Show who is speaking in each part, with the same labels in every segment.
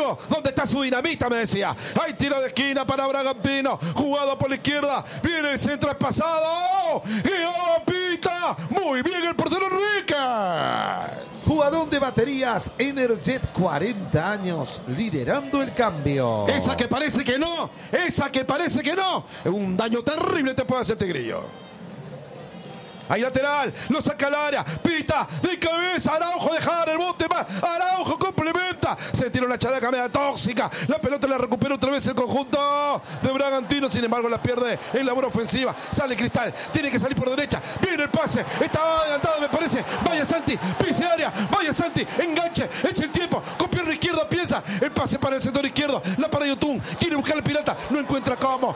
Speaker 1: Bragantino, ¿dónde está su dinamita? Me decía. Hay tiro de esquina para Bragantino, jugado por la izquierda, viene el centro, es pasado, y pita, muy bien el portero Enríquez.
Speaker 2: Jugador de baterías Energet, 40 años, liderando el cambio.
Speaker 1: Esa que parece que no, un daño terrible te puede hacer Tigrillo. Hay lateral, lo saca al área, pita, de cabeza, Araujo dejar el bote más, Araujo complementa, se tira una chalaca media tóxica, la pelota la recupera otra vez el conjunto de Bragantino, sin embargo la pierde en labor ofensiva, sale Cristal, tiene que salir por derecha, viene el pase, está adelantado me parece, vaya Santi, pise área, vaya Santi, enganche, es el tiempo, con pierna izquierda piensa, el pase para el sector izquierdo, la para Yotun, quiere buscar al Pirata, no encuentra cómo,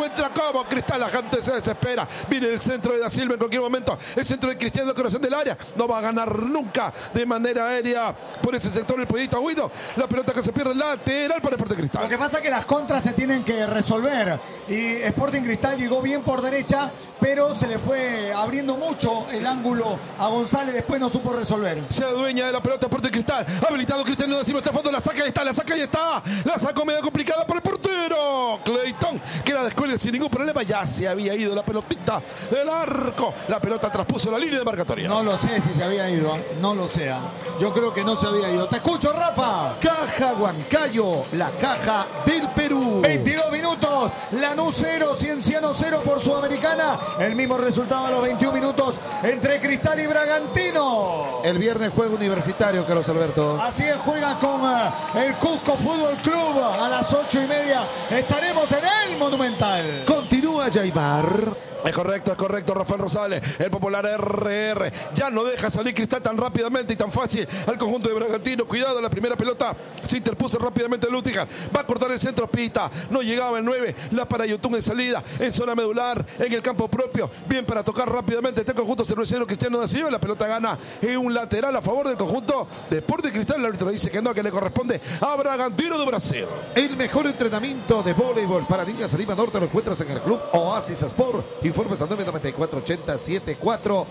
Speaker 1: Cristal, la gente se desespera, viene el centro de Da Silva en cualquier momento, el centro de Cristiano, corazón del área, no va a ganar nunca de manera aérea por ese sector el Pollito Guido, la pelota que se pierde lateral para Sporting Cristal.
Speaker 3: Lo que pasa es que las contras se tienen que resolver y Sporting Cristal llegó bien por derecha, pero se le fue abriendo mucho el ángulo a González, después no supo resolver.
Speaker 1: Se adueña de la pelota Sporting Cristal, habilitado Cristiano Da Silva, está a fondo, la saca y está, la sacó medio complicada por el portero Clayton, que la descuelga sin ningún problema, ya se había ido la pelotita del arco, la pelota traspuso la línea de marcatoria.
Speaker 3: No lo sé si se había ido, no lo sé. Yo creo que no se había ido. Te escucho, Rafa.
Speaker 2: Caja Huancayo, la caja del Perú.
Speaker 3: 22 minutos, Lanús 0, Cienciano 0 por Sudamericana. El mismo resultado a los 21 minutos entre Cristal y Bragantino.
Speaker 2: El viernes juega Universitario, Carlos Alberto.
Speaker 3: Así es, juega con el Cusco Fútbol Club a las 8:30. Estaremos en el Monumental.
Speaker 2: Continúa Jaimar.
Speaker 1: Es correcto, Rafael Rosales, el popular RR, ya no deja salir Cristal tan rápidamente y tan fácil al conjunto de Bragantino, cuidado, la primera pelota se interpuso rápidamente Lutiger, va a cortar el centro, pita, no llegaba el 9, la para Yotun en salida, en zona medular, en el campo propio, bien para tocar rápidamente este conjunto cervecero Cristiano Da Silva, la pelota gana en un lateral a favor del conjunto de Sporting Cristal, el árbitro dice que no, que le corresponde a Bragantino de Brasil.
Speaker 2: El mejor entrenamiento de voleibol para niñas Lima Norte lo encuentras en el club Oasis Sport. Informes al 994 80 74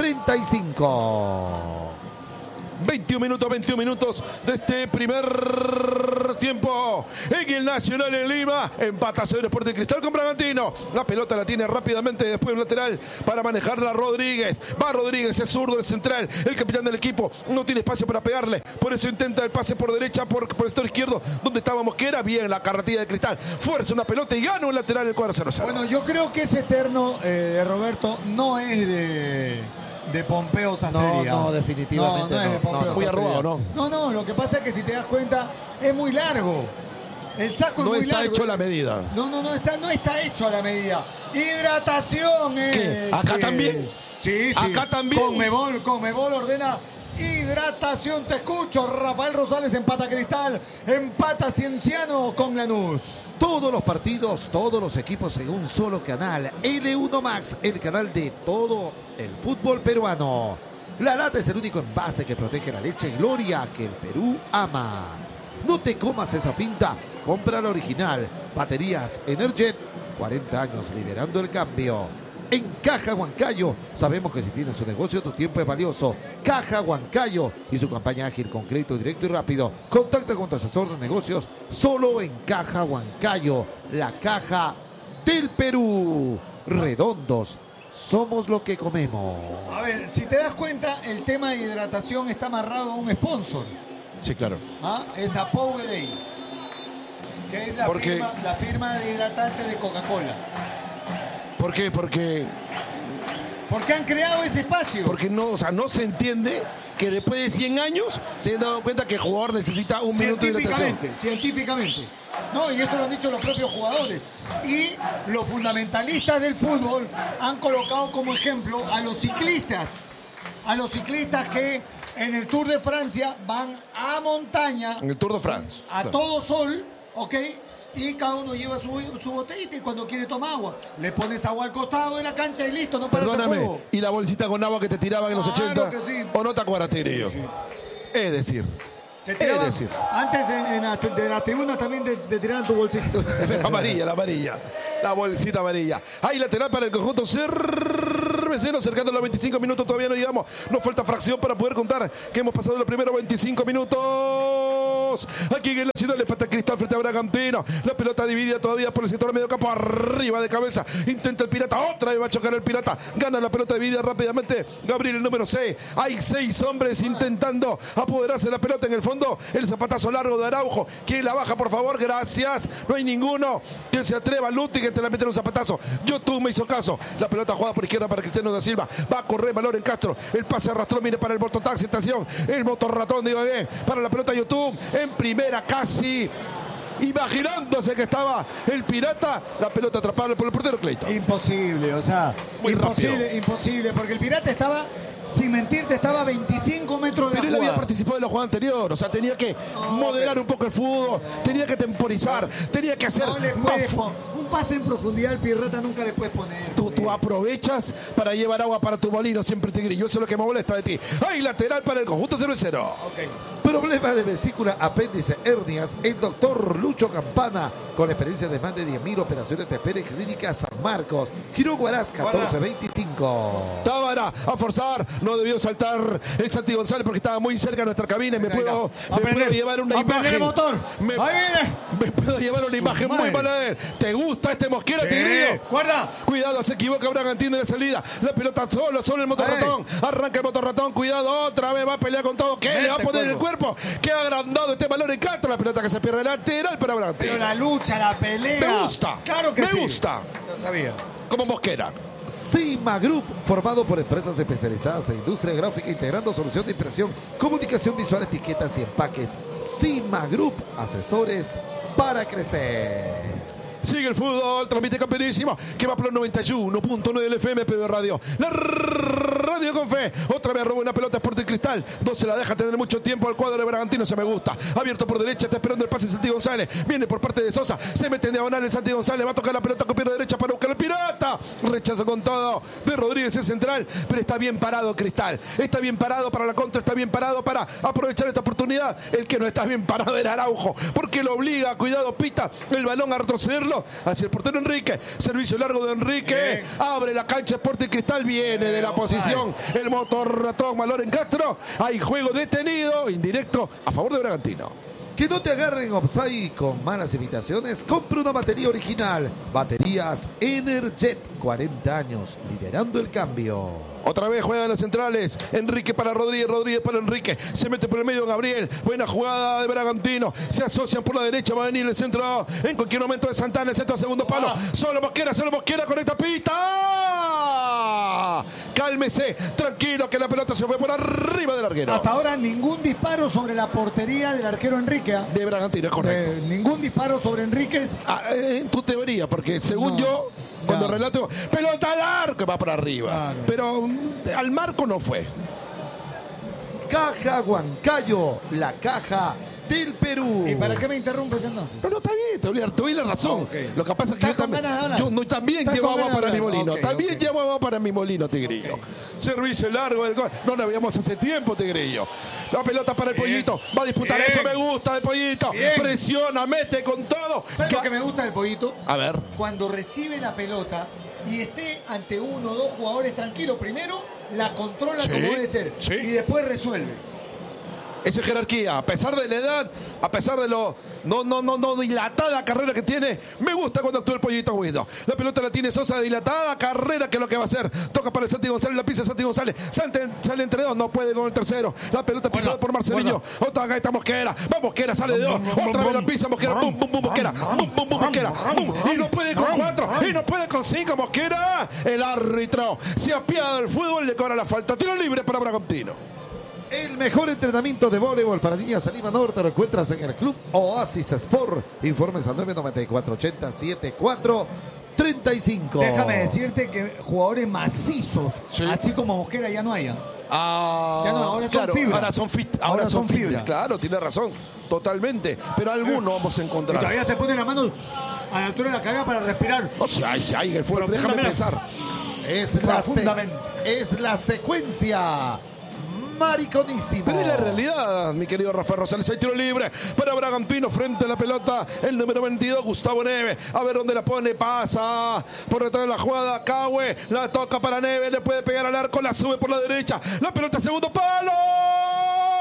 Speaker 2: 35.
Speaker 1: 21 minutos de este primer tiempo en el Nacional en Lima, empata 0 Sporting Cristal con Bragantino, la pelota la tiene rápidamente después un lateral para manejarla Rodríguez, va Rodríguez, es zurdo el central, el capitán del equipo, no tiene espacio para pegarle, por eso intenta el pase por derecha, por el sector izquierdo, donde estaba Mosquera, bien la carretilla de Cristal, fuerza una pelota y gana un lateral en el cuadro 0-0.
Speaker 3: Bueno, yo creo que ese eterno de Roberto no es de Pompeo Sastrería.
Speaker 2: No, definitivamente
Speaker 3: no. Es de Pompeo
Speaker 1: muy arrugado, ¿no?
Speaker 3: No, lo que pasa es que si te das cuenta, es muy largo. El saco es muy largo.
Speaker 1: No está hecho a la medida.
Speaker 3: No está hecho a la medida. Hidratación.
Speaker 1: ¿Qué? ¿Acá
Speaker 3: sí.
Speaker 1: también?
Speaker 3: Sí.
Speaker 1: Acá también.
Speaker 3: Conmebol ordena hidratación. Te escucho, Rafael Rosales, empata Cristal, empata Cienciano con Lanús.
Speaker 2: Todos los partidos, todos los equipos en un solo canal. L1 Max, el canal de todo el fútbol peruano. La lata es el único envase que protege la leche Gloria que el Perú ama. No te comas esa finta, compra la original. Baterías Energet, 40 años liderando el cambio. En Caja Huancayo, sabemos que si tienes un negocio, tu tiempo es valioso. Caja Huancayo y su campaña ágil con crédito directo y rápido. Contacta con tu asesor de negocios solo en Caja Huancayo, la caja del Perú. Redondos, somos lo que comemos.
Speaker 3: A ver, si te das cuenta, el tema de hidratación está amarrado a un sponsor.
Speaker 1: Sí, claro.
Speaker 3: Es a Powerade, que es la firma de hidratante de Coca-Cola.
Speaker 1: ¿Por qué? Porque
Speaker 3: han creado ese espacio.
Speaker 1: Porque no se entiende que después de 100 años se han dado cuenta que el jugador necesita un minuto de hidratación.
Speaker 3: Científicamente. No, y eso lo han dicho los propios jugadores. Y los fundamentalistas del fútbol han colocado como ejemplo a los ciclistas. A los ciclistas que en el Tour de Francia van a montaña.
Speaker 1: En el Tour de France.
Speaker 3: A todo sol, ¿ok? Y cada uno lleva su botellita y cuando quiere tomar agua, le pones agua al costado de la cancha y listo, no paras el juego.
Speaker 1: ¿Y la bolsita con agua que te tiraban en los 80?
Speaker 3: Que sí.
Speaker 1: ¿O no te acuerdas, Tigrillo? Sí. Es decir.
Speaker 3: Antes de la tribuna también te tiraban tu bolsita.
Speaker 1: La amarilla. La bolsita amarilla. Hay lateral para el conjunto cervecero, cercando los 25 minutos, todavía no llegamos. Nos falta fracción para poder contar que hemos pasado los primeros 25 minutos. 2. Aquí en la ciudad le empata Cristal frente a Bragantino. La pelota dividida todavía por el sector medio campo. Arriba de cabeza. Intenta el Pirata. Otra vez va a chocar el Pirata. Gana la pelota dividida rápidamente. Gabriel, el número 6. Hay 6 hombres intentando apoderarse de la pelota en el fondo. El zapatazo largo de Araujo. ¿Quién la baja, por favor? Gracias. No hay ninguno que se atreva. Luti que te la mete un zapatazo. YouTube me hizo caso. La pelota jugada por izquierda para Cristiano da Silva. Va a correr Valor en Castro. El pase arrastró. Mire para el mototaxi. Atención. El motorratón, digo bien. Para la pelota YouTube. En primera casi. Imaginándose que estaba el Pirata, la pelota atrapada por el portero Clayton.
Speaker 3: Imposible, o sea,
Speaker 1: Muy
Speaker 3: imposible, porque el Pirata estaba, sin mentirte, estaba a 25 metros de
Speaker 1: Pero
Speaker 3: la
Speaker 1: él había
Speaker 3: jugada.
Speaker 1: participado en la jugada anterior, o sea, tenía que moderar un poco el fútbol, tenía que temporizar, tenía que hacer
Speaker 3: No le puedes un pase en profundidad al Pirata nunca le puedes poner.
Speaker 1: Tú aprovechas para llevar agua para tu molino, siempre Tigrillo, eso es lo que me molesta de ti. ¡Ay, lateral para el conjunto cervecero!
Speaker 2: Problema de vesícula, apéndice, hernias. El doctor Lucho Campana, con experiencia de más de 10.000 operaciones de Pérez Clínica San Marcos. Giro Guaraz 1425.
Speaker 1: Tábara a forzar, no debió saltar el Santi González porque estaba muy cerca de nuestra cabina y me puedo llevar una imagen.
Speaker 3: El motor.
Speaker 1: Me puedo llevar una imagen muy mala de él. ¿Te gusta este Mosquera,
Speaker 3: Sí.
Speaker 1: Tigrillo?
Speaker 3: Guarda.
Speaker 1: Cuidado, se equivoca Bragantino en la salida. La pelota solo el motorratón. Arranca el motorratón, cuidado, otra vez va a pelear con todo. ¿Qué le va a poner en el cuerpo? Qué agrandado este Valor en Castro. La pelota que se pierde lateral para Bragantino.
Speaker 3: Pero la lucha, la pelea.
Speaker 1: Me gusta.
Speaker 3: Claro que
Speaker 1: me
Speaker 3: sí.
Speaker 1: gusta.
Speaker 3: Lo sabía.
Speaker 1: Como Mosquera.
Speaker 2: Cima Group, formado por empresas especializadas en industria gráfica, integrando solución de impresión, comunicación visual, etiquetas y empaques. Cima Group, asesores para crecer.
Speaker 1: Sigue el fútbol, transmite campeonísimo, que va por los 91.9 del FM PB Radio. La radio con fe. Otra vez roba una pelota Sporting Cristal. No se la deja tener mucho tiempo al cuadro de Bragantino, se me gusta. Abierto por derecha, está esperando el pase Santi González. Viene por parte de Sosa, se mete en diagonal el Santi González. Va a tocar la pelota con pierna derecha para buscar el Pirata. Rechazo con todo de Rodríguez, es central, pero está bien parado Cristal. Está bien parado para la contra, está bien parado para aprovechar esta oportunidad. El que no está bien parado era Araujo, porque lo obliga, cuidado, pita el balón a retrocederlo hacia el portero Enrique. Servicio largo de Enrique. Bien. Abre la cancha Sporting Cristal. Viene de la posición el motor ratón Valor en Castro. Hay juego detenido, indirecto, a favor de Bragantino.
Speaker 2: Que no te agarren offside con malas imitaciones. Compra una batería original. Baterías Energet, 40 años, liderando el cambio.
Speaker 1: Otra vez juegan las centrales. Enrique para Rodríguez, Rodríguez para Enrique. Se mete por el medio Gabriel. Buena jugada de Bragantino. Se asocian por la derecha. Va a venir el centro. En cualquier momento de Santana. El centro a segundo palo. Solo Mosquera, conecta pista. Cálmese. Tranquilo que la pelota se fue por arriba del arquero.
Speaker 3: Hasta ahora ningún disparo sobre la portería del arquero Enrique.
Speaker 1: De Bragantino, es correcto.
Speaker 3: Ningún disparo sobre Enríquez.
Speaker 1: En tu teoría, porque según yo... Cuando relato, pelota al arco, va para arriba. Claro. Pero al marco no fue.
Speaker 2: Caja Huancayo, la caja del Perú.
Speaker 3: ¿Y para qué me interrumpes entonces?
Speaker 1: No, está bien, te doy la razón.
Speaker 3: Okay.
Speaker 1: Lo que pasa es que yo también llevo agua para mi molino. También llevo agua para mi molino, Tigrillo. Servicio largo del gol. No la veíamos hace tiempo, Tigrillo. La pelota para el Pollito. Va a disputar eso, me gusta el Pollito. Presiona, mete con todo.
Speaker 3: ¿Sabes lo que me gusta del Pollito?
Speaker 1: A ver.
Speaker 3: Cuando recibe la pelota y esté ante uno o dos jugadores tranquilos, primero la controla como debe ser y después resuelve.
Speaker 1: Esa jerarquía, a pesar de la edad, a pesar de lo no dilatada carrera que tiene, me gusta cuando actúa el Pollito Guido. La pelota la tiene Sosa, dilatada carrera, que es lo que va a hacer. Toca para el Santi González, la pisa Santi González, sale entre dos, no puede con el tercero. La pelota pisada por Marcelinho. Otra acá está Mosquera, va Mosquera, sale de dos. Otra vez la pisa Mosquera, bum, bum, bum, Mosquera, bum, bum, bum, Mosquera, bum. Y no puede con cuatro, y no puede con cinco, Mosquera. El árbitro se apiada del fútbol, le cobra la falta. Tiro libre para Bragantino.
Speaker 2: El mejor entrenamiento de voleibol para niñas en Lima Norte lo encuentras en el Club Oasis Sport. Informes al 994-80-74-35.
Speaker 3: Déjame decirte que jugadores macizos, así como Mosquera, ya no hay. Ya no, ahora son fibra.
Speaker 1: Ahora son fibra. Claro, tiene razón, totalmente. Pero algunos vamos a encontrar.
Speaker 3: Y todavía se ponen las manos a la altura de la cadera para respirar.
Speaker 1: O sea, ahí el fuego, déjame pensar.
Speaker 2: Es la secuencia mariconísimo.
Speaker 1: Pero es la realidad, mi querido Rafael Rosales. Hay tiro libre para Bragantino frente a la pelota. El número 22, Gustavo Neves. A ver dónde la pone. Pasa por detrás de la jugada. Cahue la toca para Neves. Le puede pegar al arco. La sube por la derecha. La pelota, segundo palo.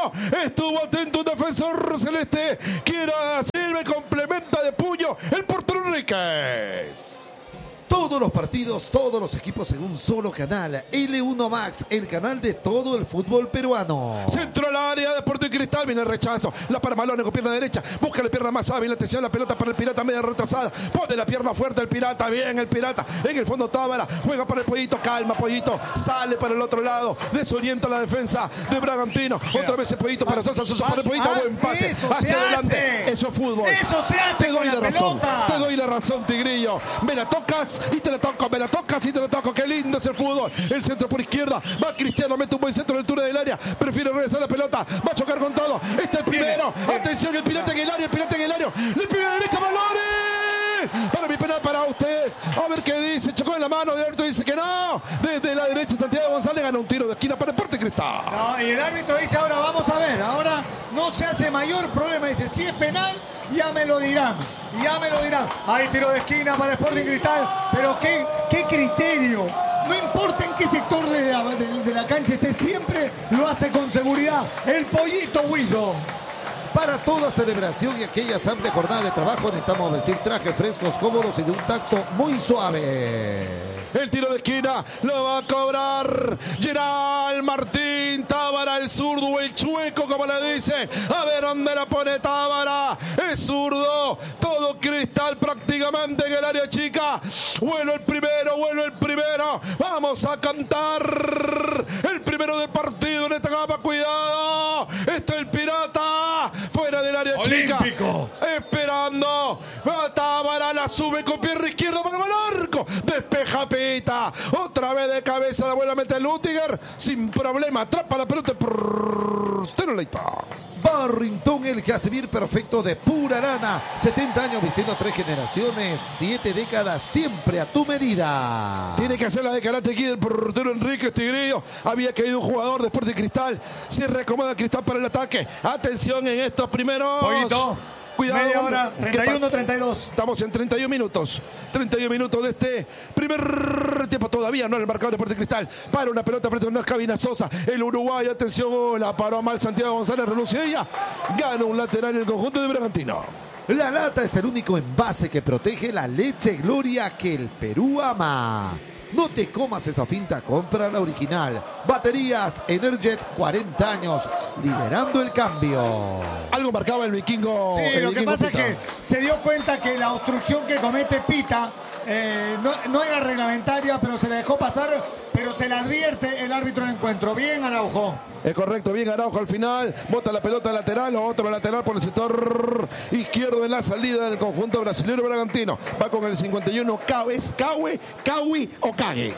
Speaker 1: Estuvo atento un defensor celeste. Quiera sirve, complementa de puño el portero Enríquez.
Speaker 2: Todos los partidos, todos los equipos en un solo canal. L1 Max, el canal de todo el fútbol peruano.
Speaker 1: Centro al área, Deportivo Cristal, viene el rechazo. La para Malone con pierna derecha. Busca la pierna más hábil, atención, la pelota para el Pirata, media retrasada. Pone la pierna fuerte el Pirata, bien el Pirata. En el fondo Tábara, juega para el Pollito, calma Pollito. Sale para el otro lado, desorienta la defensa de Bragantino. Otra vez el Pollito para Sosa, Sosa para el Pollito, buen pase hacia adelante. Eso es fútbol.
Speaker 3: Eso se hace con la pelota.
Speaker 1: Te doy la razón, Tigrillo. Me la tocas y te la toco, me la tocas y te la toco. Qué lindo es el fútbol. El centro por izquierda, va Cristiano, mete un buen centro a la altura del área, prefiere regresar la pelota, va a chocar con todo. Este es el primero. Atención, el Pirata en el área, le pide a derecha Malone. Para mi penal para usted. A ver qué dice. Chocó en la mano. El árbitro dice que no. Desde la derecha Santiago González gana un tiro de esquina para Deportivo Cristal.
Speaker 3: No, y el árbitro dice ahora vamos a ver. Ahora no se hace mayor problema. Dice si es penal ya me lo dirán. Hay tiro de esquina para Sporting Cristal. Pero qué criterio. No importa en qué sector de la cancha esté, siempre lo hace con seguridad. El Pollito Huizo.
Speaker 2: Para toda celebración y aquellas amplias jornadas de trabajo necesitamos vestir trajes frescos, cómodos y de un tacto muy suave.
Speaker 1: El tiro de esquina lo va a cobrar Gerald Martín Tábara, el zurdo, el chueco, como le dicen. A ver dónde la pone Tábara. Es zurdo. Todo Cristal prácticamente en el área chica. Vuelo el primero. Vamos a cantar el primero del partido en esta cama. Cuidado. Este es el Pirata. Fuera del área
Speaker 3: olímpico.
Speaker 1: Chica. Esperando. Tábara la sube con pierna izquierda para el arco. Despeja Pita. Otra vez de cabeza la vuelve a meter Lutiger. Sin problema. Atrapa la pelota.
Speaker 2: Barrington, el Casemir perfecto de pura lana. 70 años vistiendo a 3 generaciones. 7 décadas siempre a tu medida.
Speaker 1: Tiene que hacer la de carácter aquí del portero Enríquez Tigrillo. Había caído un jugador después de Cristal. Se reacomoda Cristal para el ataque. Atención en estos primeros.
Speaker 3: Pollito.
Speaker 1: Cuidado.
Speaker 3: Media hora, 31-32.
Speaker 1: Estamos en 31 minutos. 31 minutos de este primer tiempo. Todavía no en el marcador de Deportivo Cristal. Para una pelota frente a una cabina Sosa. El Uruguay, atención, la paró mal Santiago González, renuncia ella. Gana un lateral en el conjunto de Bragantino.
Speaker 2: La lata es el único envase que protege la leche Gloria que el Perú ama. No te comas esa finta, compra la original. Baterías Energet, 40 años, liderando el cambio.
Speaker 1: Algo marcaba el vikingo.
Speaker 3: Sí, lo que pasa es que se dio cuenta que la obstrucción que comete Pita no era reglamentaria, pero se la dejó pasar, pero se le advierte el árbitro del encuentro. Bien, Araujo.
Speaker 1: Es correcto, bien Araujo al final. Bota la pelota lateral, otro lateral por el sector izquierdo en la salida del conjunto brasileño Bragantino. Va con el 51. ¿Es Caui o Cague?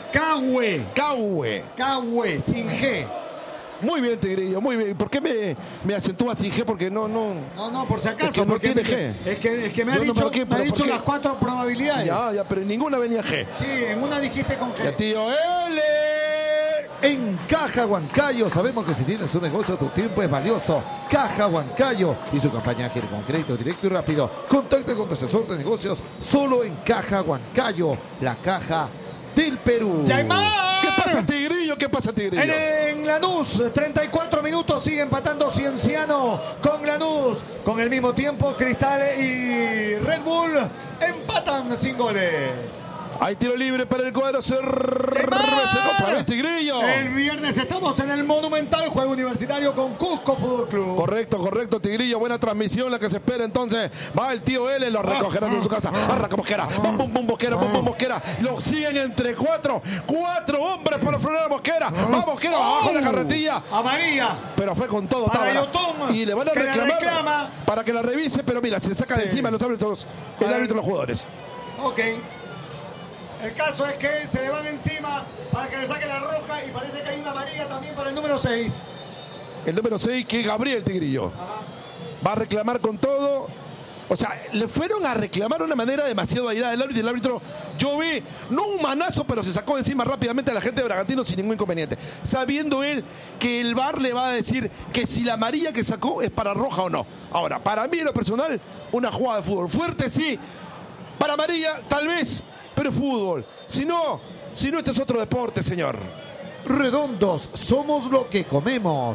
Speaker 3: Caue, sin G.
Speaker 1: Muy bien, Tigrillo, muy bien. ¿Por qué me acentúa sin G? Porque no,
Speaker 3: por si acaso.
Speaker 1: Es que no tiene G.
Speaker 3: Es que me ha dicho las 4 probabilidades.
Speaker 1: Ya, pero en ninguna venía G.
Speaker 3: Sí, en una dijiste con G.
Speaker 1: Ya, tío L.
Speaker 2: En Caja Huancayo, sabemos que si tienes un negocio, tu tiempo es valioso. Caja Huancayo y su campaña quiere con crédito directo y rápido. Contacte con tu asesor de negocios solo en Caja Huancayo, la caja del Perú.
Speaker 3: ¡Yaimar!
Speaker 1: ¿Qué pasa, Tigrillo?
Speaker 3: En Lanús, 34 minutos, sigue empatando Cienciano con Lanús. Con el mismo tiempo, Cristal y Red Bull empatan sin goles.
Speaker 1: Hay tiro libre para el cuadro otra vez, Tigrillo.
Speaker 3: El viernes estamos en el Monumental, juego universitario con Cusco Fútbol Club.
Speaker 1: Correcto, Tigrillo. Buena transmisión la que se espera entonces. Va el tío L, lo recogerá de su casa. Arranca Mosquera. Bum, Mosquera. Lo siguen entre 4 hombres para frenar a Mosquera. Va Mosquera abajo de la carretilla.
Speaker 3: Amarilla.
Speaker 1: Pero fue con todo.
Speaker 3: Para Yotun.
Speaker 1: Y le van a reclamar para que la revise, pero mira, se saca de encima los árbitros, el árbitro los jugadores.
Speaker 3: Ok. El caso es que se le van encima para que le saque la roja y parece que hay una amarilla también para el número 6.
Speaker 1: El número 6 que es Gabriel Tigrillo.
Speaker 3: Ajá.
Speaker 1: Va a reclamar con todo. O sea, le fueron a reclamar de una manera demasiado airada del árbitro. Y el árbitro, yo vi, no un manazo, pero se sacó encima rápidamente a la gente de Bragantino sin ningún inconveniente. Sabiendo él que el VAR le va a decir que si la amarilla que sacó es para roja o no. Ahora, para mí en lo personal, una jugada de fútbol fuerte, sí. Para amarilla, tal vez, pero fútbol. Si no, este es otro deporte, señor.
Speaker 2: Redondos, somos lo que comemos.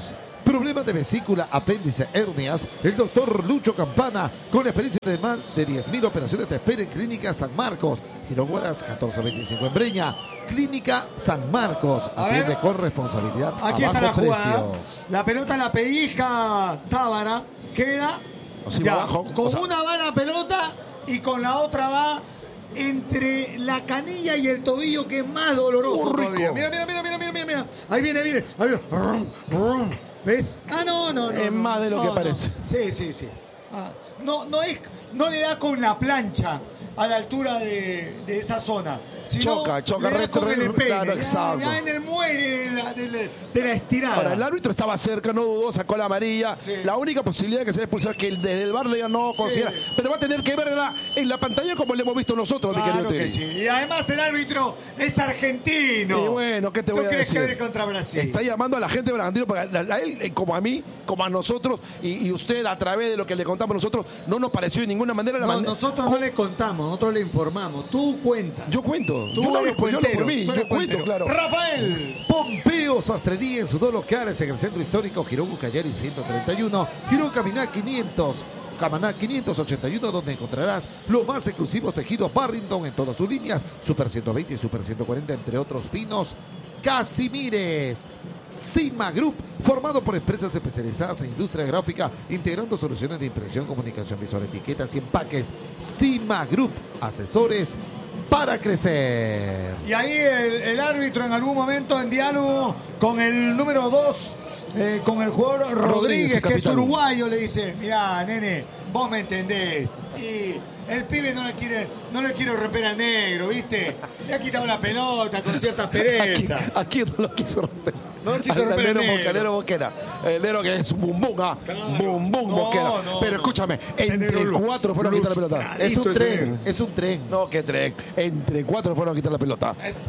Speaker 2: Problemas de vesícula, apéndice, hernias. El doctor Lucho Campana, con la experiencia de más de 10.000 operaciones, te espera en Clínica San Marcos. Girón Huaras, 1425 en Breña. Clínica San Marcos. Atiende con responsabilidad.
Speaker 3: Aquí
Speaker 2: a
Speaker 3: está la
Speaker 2: bajo
Speaker 3: jugada.
Speaker 2: precio.
Speaker 3: La pelota la pellizca Tábara. Queda
Speaker 1: Así
Speaker 3: ya,
Speaker 1: abajo,
Speaker 3: con
Speaker 1: o sea,
Speaker 3: una va la pelota y con la otra va entre la canilla y el tobillo, que es más doloroso todavía. Mira. Ahí viene. Ahí viene. ¿Ves? No.
Speaker 1: Es más de lo que parece.
Speaker 3: Sí. No le da con la plancha a la altura de esa zona. Sino
Speaker 1: Choca,
Speaker 3: le da con el empene.
Speaker 1: claro, exacto.
Speaker 3: Ya en el muere de la estirada.
Speaker 1: Ahora, el árbitro estaba cerca, no dudó, sacó la amarilla.
Speaker 3: Sí.
Speaker 1: La única posibilidad de que se dé expulsar, que desde el VAR le diga no considera. Pero va a tener que verla en la pantalla como le hemos visto nosotros, mi
Speaker 3: Claro
Speaker 1: querido
Speaker 3: que
Speaker 1: Tiri.
Speaker 3: sí. Y además el árbitro es argentino.
Speaker 1: Y bueno, ¿qué te voy a
Speaker 3: ¿Tú crees
Speaker 1: decir?
Speaker 3: que ver contra Brasil?
Speaker 1: Está llamando a la gente de Bragantino, para a él, como a mí, como a nosotros, y usted a través de lo que le contamos nosotros, no nos pareció de ninguna manera la manera.
Speaker 3: Nosotros no le contamos, nosotros le informamos. Tú cuentas.
Speaker 1: Yo cuento.
Speaker 3: Tú
Speaker 1: Yo no
Speaker 3: eres
Speaker 1: hablo por
Speaker 3: cuentero,
Speaker 1: mí,
Speaker 3: tú eres
Speaker 1: yo cuento,
Speaker 3: cuentero.
Speaker 1: claro.
Speaker 3: Rafael.
Speaker 2: Pompeo Sastrería en sus dos locales en el centro histórico Girón Ucayali 131, Girón Camaná 581, donde encontrarás los más exclusivos tejidos Barrington en todas sus líneas, Super 120 y Super 140, entre otros finos. Casimires. Sigma Group, formado por empresas especializadas en industria gráfica, integrando soluciones de impresión, comunicación visual, etiquetas y empaques. Sigma Group, asesores para crecer.
Speaker 3: Y ahí el árbitro en algún momento en diálogo con el número 2, con el jugador Rodríguez, que es
Speaker 1: capitán.
Speaker 3: uruguayo, le dice: mirá, nene, vos me entendés. Y el pibe no le quiere romper al negro, ¿viste? Le ha quitado la pelota con cierta aspereza.
Speaker 1: Aquí no lo quiso romper.
Speaker 3: No lo quiso romper el negro.
Speaker 1: Negro Mosquera. El negro que es bum bum, Mosquera. Pero escúchame,
Speaker 3: Ese negro
Speaker 1: entre cuatro fueron a quitar la pelota.
Speaker 2: Es un
Speaker 3: ese
Speaker 2: tren,
Speaker 3: negro.
Speaker 2: es un tren.
Speaker 1: No, qué tren. Entre cuatro fueron a quitar la pelota.
Speaker 3: Es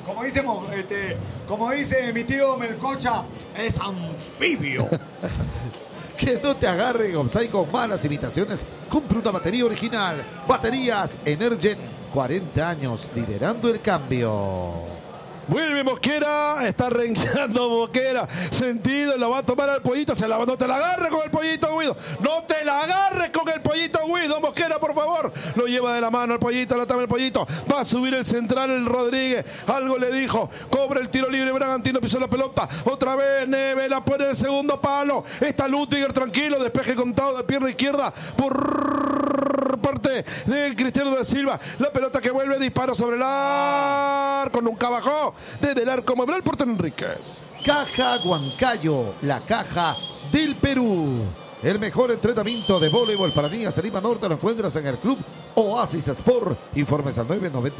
Speaker 3: como dice mi tío Melcocha, es anfibio.
Speaker 2: Que no te agarren offside con malas imitaciones. Compra una batería original. Baterías Energen, 40 años liderando el cambio.
Speaker 1: Vuelve Mosquera, está renqueando Mosquera. Sentido, la va a tomar al pollito. No te la agarres con el pollito Guido. No te la agarres con el pollito Guido, Mosquera, por favor. Lo lleva de la mano el pollito, lo toma el pollito. Va a subir el central, el Rodríguez. Algo le dijo. Cobra el tiro libre, Bragantino pisó la pelota. Otra vez Neves la pone en el segundo palo. Está Lutiger tranquilo, despeje contado de pierna izquierda por parte de Cristiano da Silva. La pelota que vuelve, disparo sobre el arco. Nunca bajó. Desde el arco mueve el portero Enríquez.
Speaker 2: Caja Huancayo, la caja del Perú. El mejor entrenamiento de voleibol para niñas en Lima Norte lo encuentras en el Club Oasis Sport. Informes al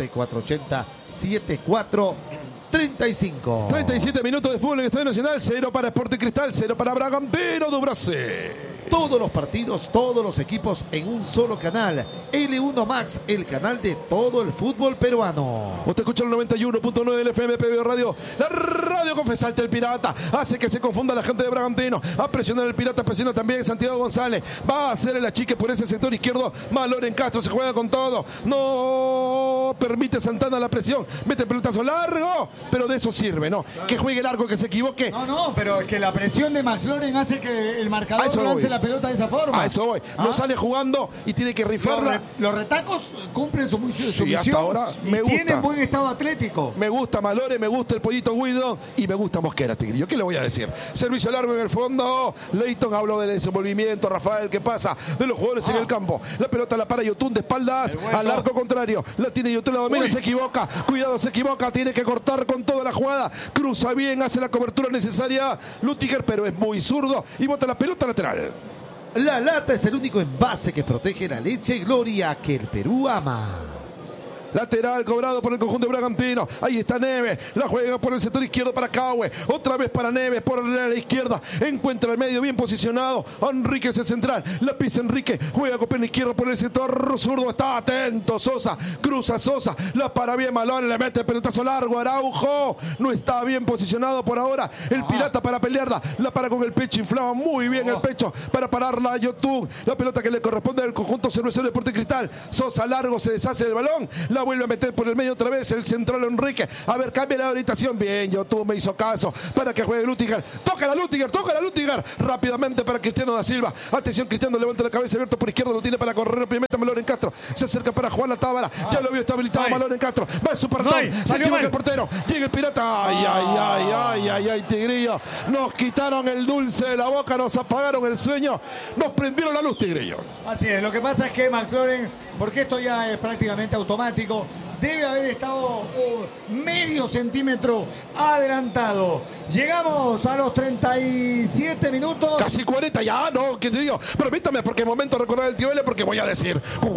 Speaker 2: 994-80-7435.
Speaker 1: 37 minutos de fútbol en el Estadio Nacional. 0 para Sporting Cristal, 0 para Bragantino do Brasil.
Speaker 2: Todos los partidos, todos los equipos en un solo canal. L1 Max, el canal de todo el fútbol peruano.
Speaker 1: Usted escucha el 91.9 del FM PBO Radio. La radio con Fesalte el Pirata. Hace que se confunda la gente de Bragantino. A presionar el Pirata, presiona también Santiago González. Va a hacer el achique por ese sector izquierdo. Maloren Castro se juega con todo. No permite Santana la presión. Mete pelotazo largo, pero de eso sirve, ¿no? Que juegue largo, que se equivoque.
Speaker 3: No, pero es que la presión de Max Loren hace que el marcador lance la pelota de esa forma.
Speaker 1: A eso voy. No sale jugando y tiene que rifarla.
Speaker 3: Los retacos cumplen su misión.
Speaker 1: Hasta ahora me gusta.
Speaker 3: Tienen buen estado atlético.
Speaker 1: Me gusta Malore, me gusta el pollito Guido y me gusta Mosquera, Tigrillo. ¿Qué le voy a decir? Servicio largo en el fondo. Leighton habló del desenvolvimiento. Rafael, ¿qué pasa? De los jugadores en el campo. La pelota la para Yotun de espaldas al arco contrario. La tiene Yotun, la domina, se equivoca. Cuidado, se equivoca. Tiene que cortar con toda la jugada. Cruza bien, hace la cobertura necesaria. Lutiger, pero es muy zurdo y bota la pelota lateral.
Speaker 2: La lata es el único envase que protege la leche Gloria que el Perú ama.
Speaker 1: Lateral cobrado por el conjunto de Bragantino. Ahí está Neves. La juega por el sector izquierdo para Caue. Otra vez para Neves por la izquierda. Encuentra el medio bien posicionado. Enríquez el central. La pisa Enrique. Juega con pierna izquierda por el sector zurdo. Está atento Sosa. Cruza Sosa. La para bien Malón. Le mete el pelotazo largo. Araujo. No está bien posicionado por ahora. El Pirata para pelearla. La para con el pecho. Inflaba muy bien el pecho para pararla a Yotun. La pelota que le corresponde al conjunto cervecero Deportes Cristal. Sosa largo. Se deshace del balón. La La vuelve a meter por el medio otra vez el central Enrique. A ver, cambia la orientación. Bien, YouTube me hizo caso para que juegue Lutiger. Toca la Lutiger. Rápidamente para Cristiano da Silva. Atención, Cristiano levanta la cabeza abierto por izquierda. Lo tiene para correr rápidamente Maloren Castro. Se acerca para Juan La Tábara. Ya lo vio estabilizado Maloren Castro. Va su partón. Se equivoca el portero. Llega el pirata. Ay, Tigrillo. Nos quitaron el dulce de la boca. Nos apagaron el sueño. Nos prendieron la luz, Tigrillo.
Speaker 3: Así es. Lo que pasa es que Max Loren, porque esto ya es prácticamente automático, debe haber estado medio centímetro adelantado. Llegamos a los 37 minutos.
Speaker 1: Casi 40, ya, no, ¿qué te digo? Permítame, porque es momento de recordar el tío L, porque voy a decir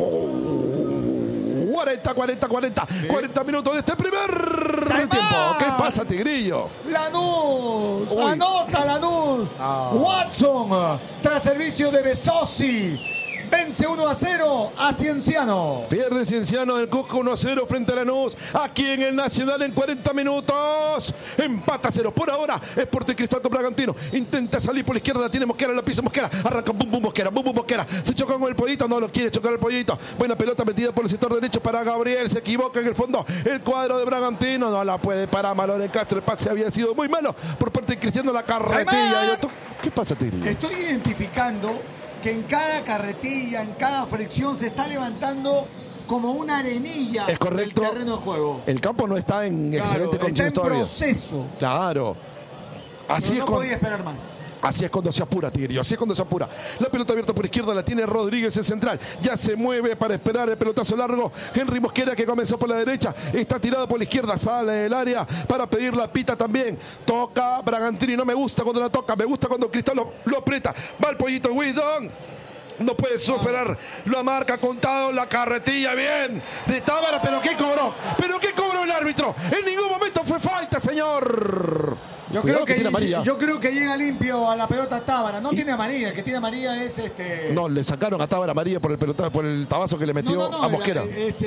Speaker 1: 40
Speaker 3: Sí.
Speaker 1: 40 minutos de este primer tiempo. ¿Qué pasa, Tigrillo?
Speaker 3: Lanús,
Speaker 1: Uy.
Speaker 3: anota Lanús. Watson, tras servicio de Besossi, vence 1-0 a Cienciano.
Speaker 1: Pierde Cienciano del Cusco 1-0 frente a Lanús. Aquí en el Nacional en 40 minutos. Empata 0. Por ahora, Sporting Cristal con Bragantino. Intenta salir por la izquierda. La tiene Mosquera, la pisa Mosquera. Arranca Mosquera. Se choca con el Pollito. No lo quiere chocar el Pollito. Buena pelota metida por el sector derecho para Gabriel. Se equivoca en el fondo. El cuadro de Bragantino. No la puede parar Maloren Castro. El pase había sido muy malo por parte de Cristiano. La carretilla. ¿Qué pasa, Tigrillo?
Speaker 3: Estoy identificando que en cada carretilla, en cada fricción se está levantando como una arenilla
Speaker 1: Es correcto.
Speaker 3: del terreno de juego.
Speaker 1: El campo no está en excelente
Speaker 3: Está
Speaker 1: condición
Speaker 3: en
Speaker 1: todavía.
Speaker 3: proceso.
Speaker 1: Claro. Así
Speaker 3: Pero
Speaker 1: es
Speaker 3: no podía esperar más.
Speaker 1: Así es cuando se apura, Tigrillo. Así es cuando se apura. La pelota abierta por izquierda la tiene Rodríguez, el central. Ya se mueve para esperar el pelotazo largo. Henry Mosquera, que comenzó por la derecha, está tirado por la izquierda. Sale del área para pedir la pita también. Toca Bragantini. No me gusta cuando la toca. Me gusta cuando Cristal lo aprieta. Va el Pollito Wisdom. No puede superar la marca, Contado, la carretilla, bien, de Tábara, pero ¿qué cobró? El árbitro? En ningún momento fue falta, señor.
Speaker 3: Yo
Speaker 1: Cuidado
Speaker 3: creo,
Speaker 1: tiene amarilla.
Speaker 3: yo creo que llega limpio a la pelota Tábara. No tiene amarilla, el que tiene amarilla es
Speaker 1: No, le sacaron a Tábara amarilla por el tabazo que le metió a Mosquera.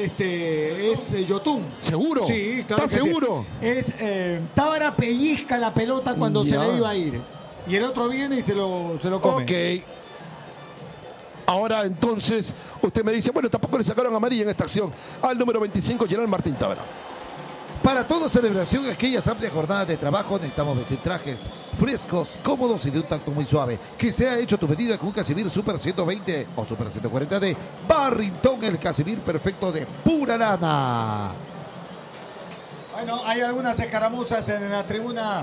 Speaker 3: Es Yotun.
Speaker 1: ¿Seguro?
Speaker 3: Sí, claro.
Speaker 1: ¿Estás seguro?
Speaker 3: Sí. Tábara pellizca la pelota cuando se le iba a ir. Y el otro viene y se lo come.
Speaker 1: Ok. Ahora entonces usted me dice, bueno, tampoco le sacaron amarilla en esta acción al número 25, Gerald Martín Tábara.
Speaker 2: Para toda celebración, aquellas amplias jornadas de trabajo, necesitamos vestir trajes frescos, cómodos y de un tacto muy suave. Que se ha hecho tu medida con un Casimir Super 120 o Super 140 de Barrington, el Casimir perfecto de pura lana.
Speaker 3: Bueno, hay algunas escaramuzas en la tribuna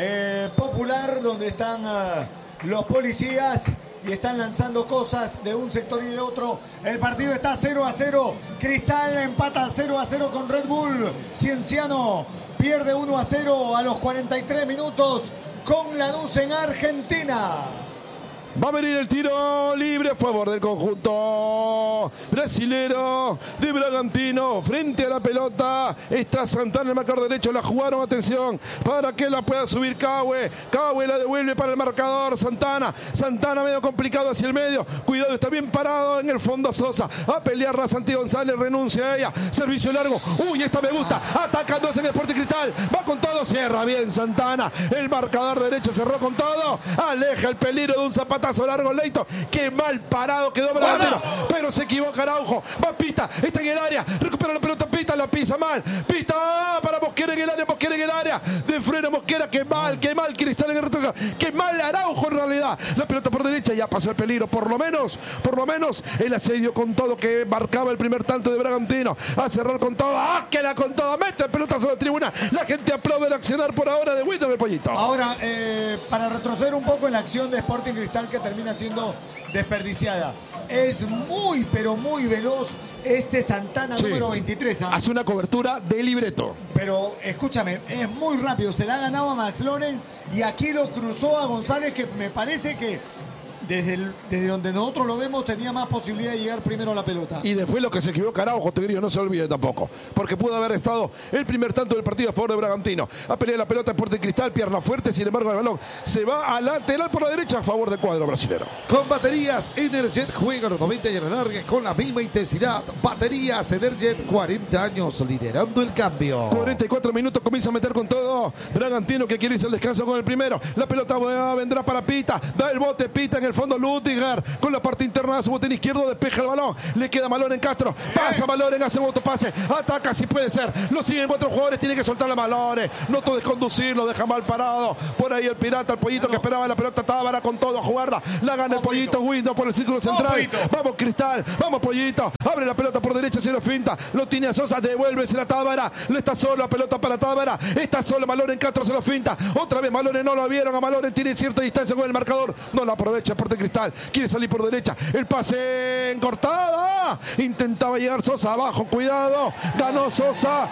Speaker 3: popular donde están los policías y están lanzando cosas de un sector y del otro. El partido está 0-0. Cristal empata 0-0 con Red Bull. Cienciano pierde 1-0 a los 43 minutos con Lanús en Argentina.
Speaker 1: Va a venir el tiro libre a favor del conjunto brasilero de Bragantino. Frente a la pelota está Santana, el marcador derecho. La jugaron, atención, para que la pueda subir Cahue. Cahue la devuelve para el marcador. Santana medio complicado hacia el medio. Cuidado, está bien parado en el fondo Sosa. A pelear Santi González, renuncia a ella. Servicio largo. Uy, esta me gusta. Atacándose en Sporting Cristal. Va con todo, cierra bien Santana. El marcador derecho cerró con todo. Aleja el peligro de un zapatazo largo Leito. Qué mal parado quedó Bragantino. Pero se equivoca Araujo. Va Pita. Está en el área. Recupera la pelota Pita. La pisa mal. Pita para Mosquera en el área. Mosquera en el área. De freno Mosquera. Qué mal. Cristal en el retroceso. Qué mal Araujo en realidad. La pelota por derecha. Ya pasó el peligro. Por lo menos el asedio con todo que marcaba el primer tanto de Bragantino. A cerrar con todo. Queda con todo. Mete el pelotazo a la tribuna. La gente aplaude el accionar por ahora de Wilton el Pollito.
Speaker 3: Ahora, para retroceder un poco en la acción de Sporting Cristal, que termina siendo desperdiciada. Es muy, pero muy veloz este Santana, sí, número 23.
Speaker 1: Hace una cobertura de libreto.
Speaker 3: Pero escúchame, es muy rápido. Se la ha ganado a Max Loren y aquí lo cruzó a González, que me parece que desde donde nosotros lo vemos tenía más posibilidad de llegar primero a la pelota.
Speaker 1: Y después lo que se equivoca Araujo, Tigrillo, no se olvide tampoco, porque pudo haber estado el primer tanto del partido a favor de Bragantino. A pelear la pelota Sporting Cristal, pierna fuerte, sin embargo el balón se va a lateral por la derecha a favor del cuadro brasilero.
Speaker 2: Con baterías Energet juega los 90 y a la larga con la misma intensidad. Baterías Energet, 40 años liderando el cambio.
Speaker 1: 44 minutos, comienza a meter con todo Bragantino, que quiere irse al descanso con el primero. La pelota vendrá para Pita, da el bote Pita en el el fondo Lutiger con la parte interna de su botín izquierdo, despeja el balón, le queda Malón en Castro, pasa Malón, hace un autopase, ataca si puede ser, lo siguen 4 jugadores, tiene que soltar a Malón, no todo es conducirlo, deja mal parado, por ahí el pirata, el pollito que esperaba la pelota, Tábara con todo a jugarla, la gana el pollito, Windows por el círculo central, vamos Cristal, vamos pollito, abre la pelota por derecha, se lo finta, lo tiene a Sosa, devuélvese la Tábara, no está solo, la pelota para Tábara, está solo Malón en Castro, se lo finta, otra vez Malone, no lo vieron a Malone, tiene cierta distancia con el marcador, no la aprovecha Sport Cristal, quiere salir por derecha, el pase en cortada, intentaba llegar Sosa abajo, cuidado, ganó Sosa,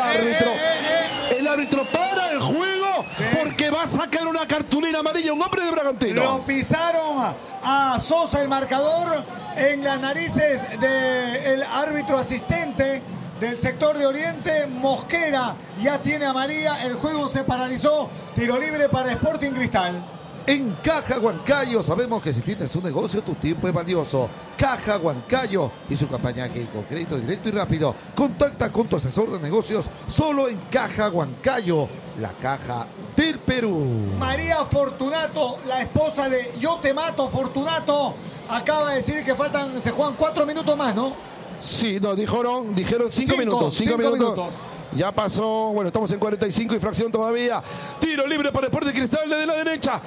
Speaker 1: el árbitro para el juego porque va a sacar una cartulina amarilla, un hombre de Bragantino.
Speaker 3: Lo pisaron a Sosa el marcador en las narices del árbitro asistente del sector de Oriente. Mosquera ya tiene amarilla, el juego se paralizó, tiro libre para Sporting Cristal.
Speaker 2: En Caja Huancayo sabemos que si tienes un negocio tu tiempo es valioso. Caja Huancayo y su campaña aquí con crédito directo y rápido. Contacta con tu asesor de negocios solo en Caja Huancayo, la caja del Perú.
Speaker 3: María Fortunato, la esposa de Yo Te Mato Fortunato, acaba de decir que se juegan 4 minutos más, ¿no?
Speaker 1: Sí, no, dijeron 5 minutos. 5 minutos. Ya pasó, bueno, estamos en 45 y fracción todavía. Tiro libre para Sport Cristal desde la derecha.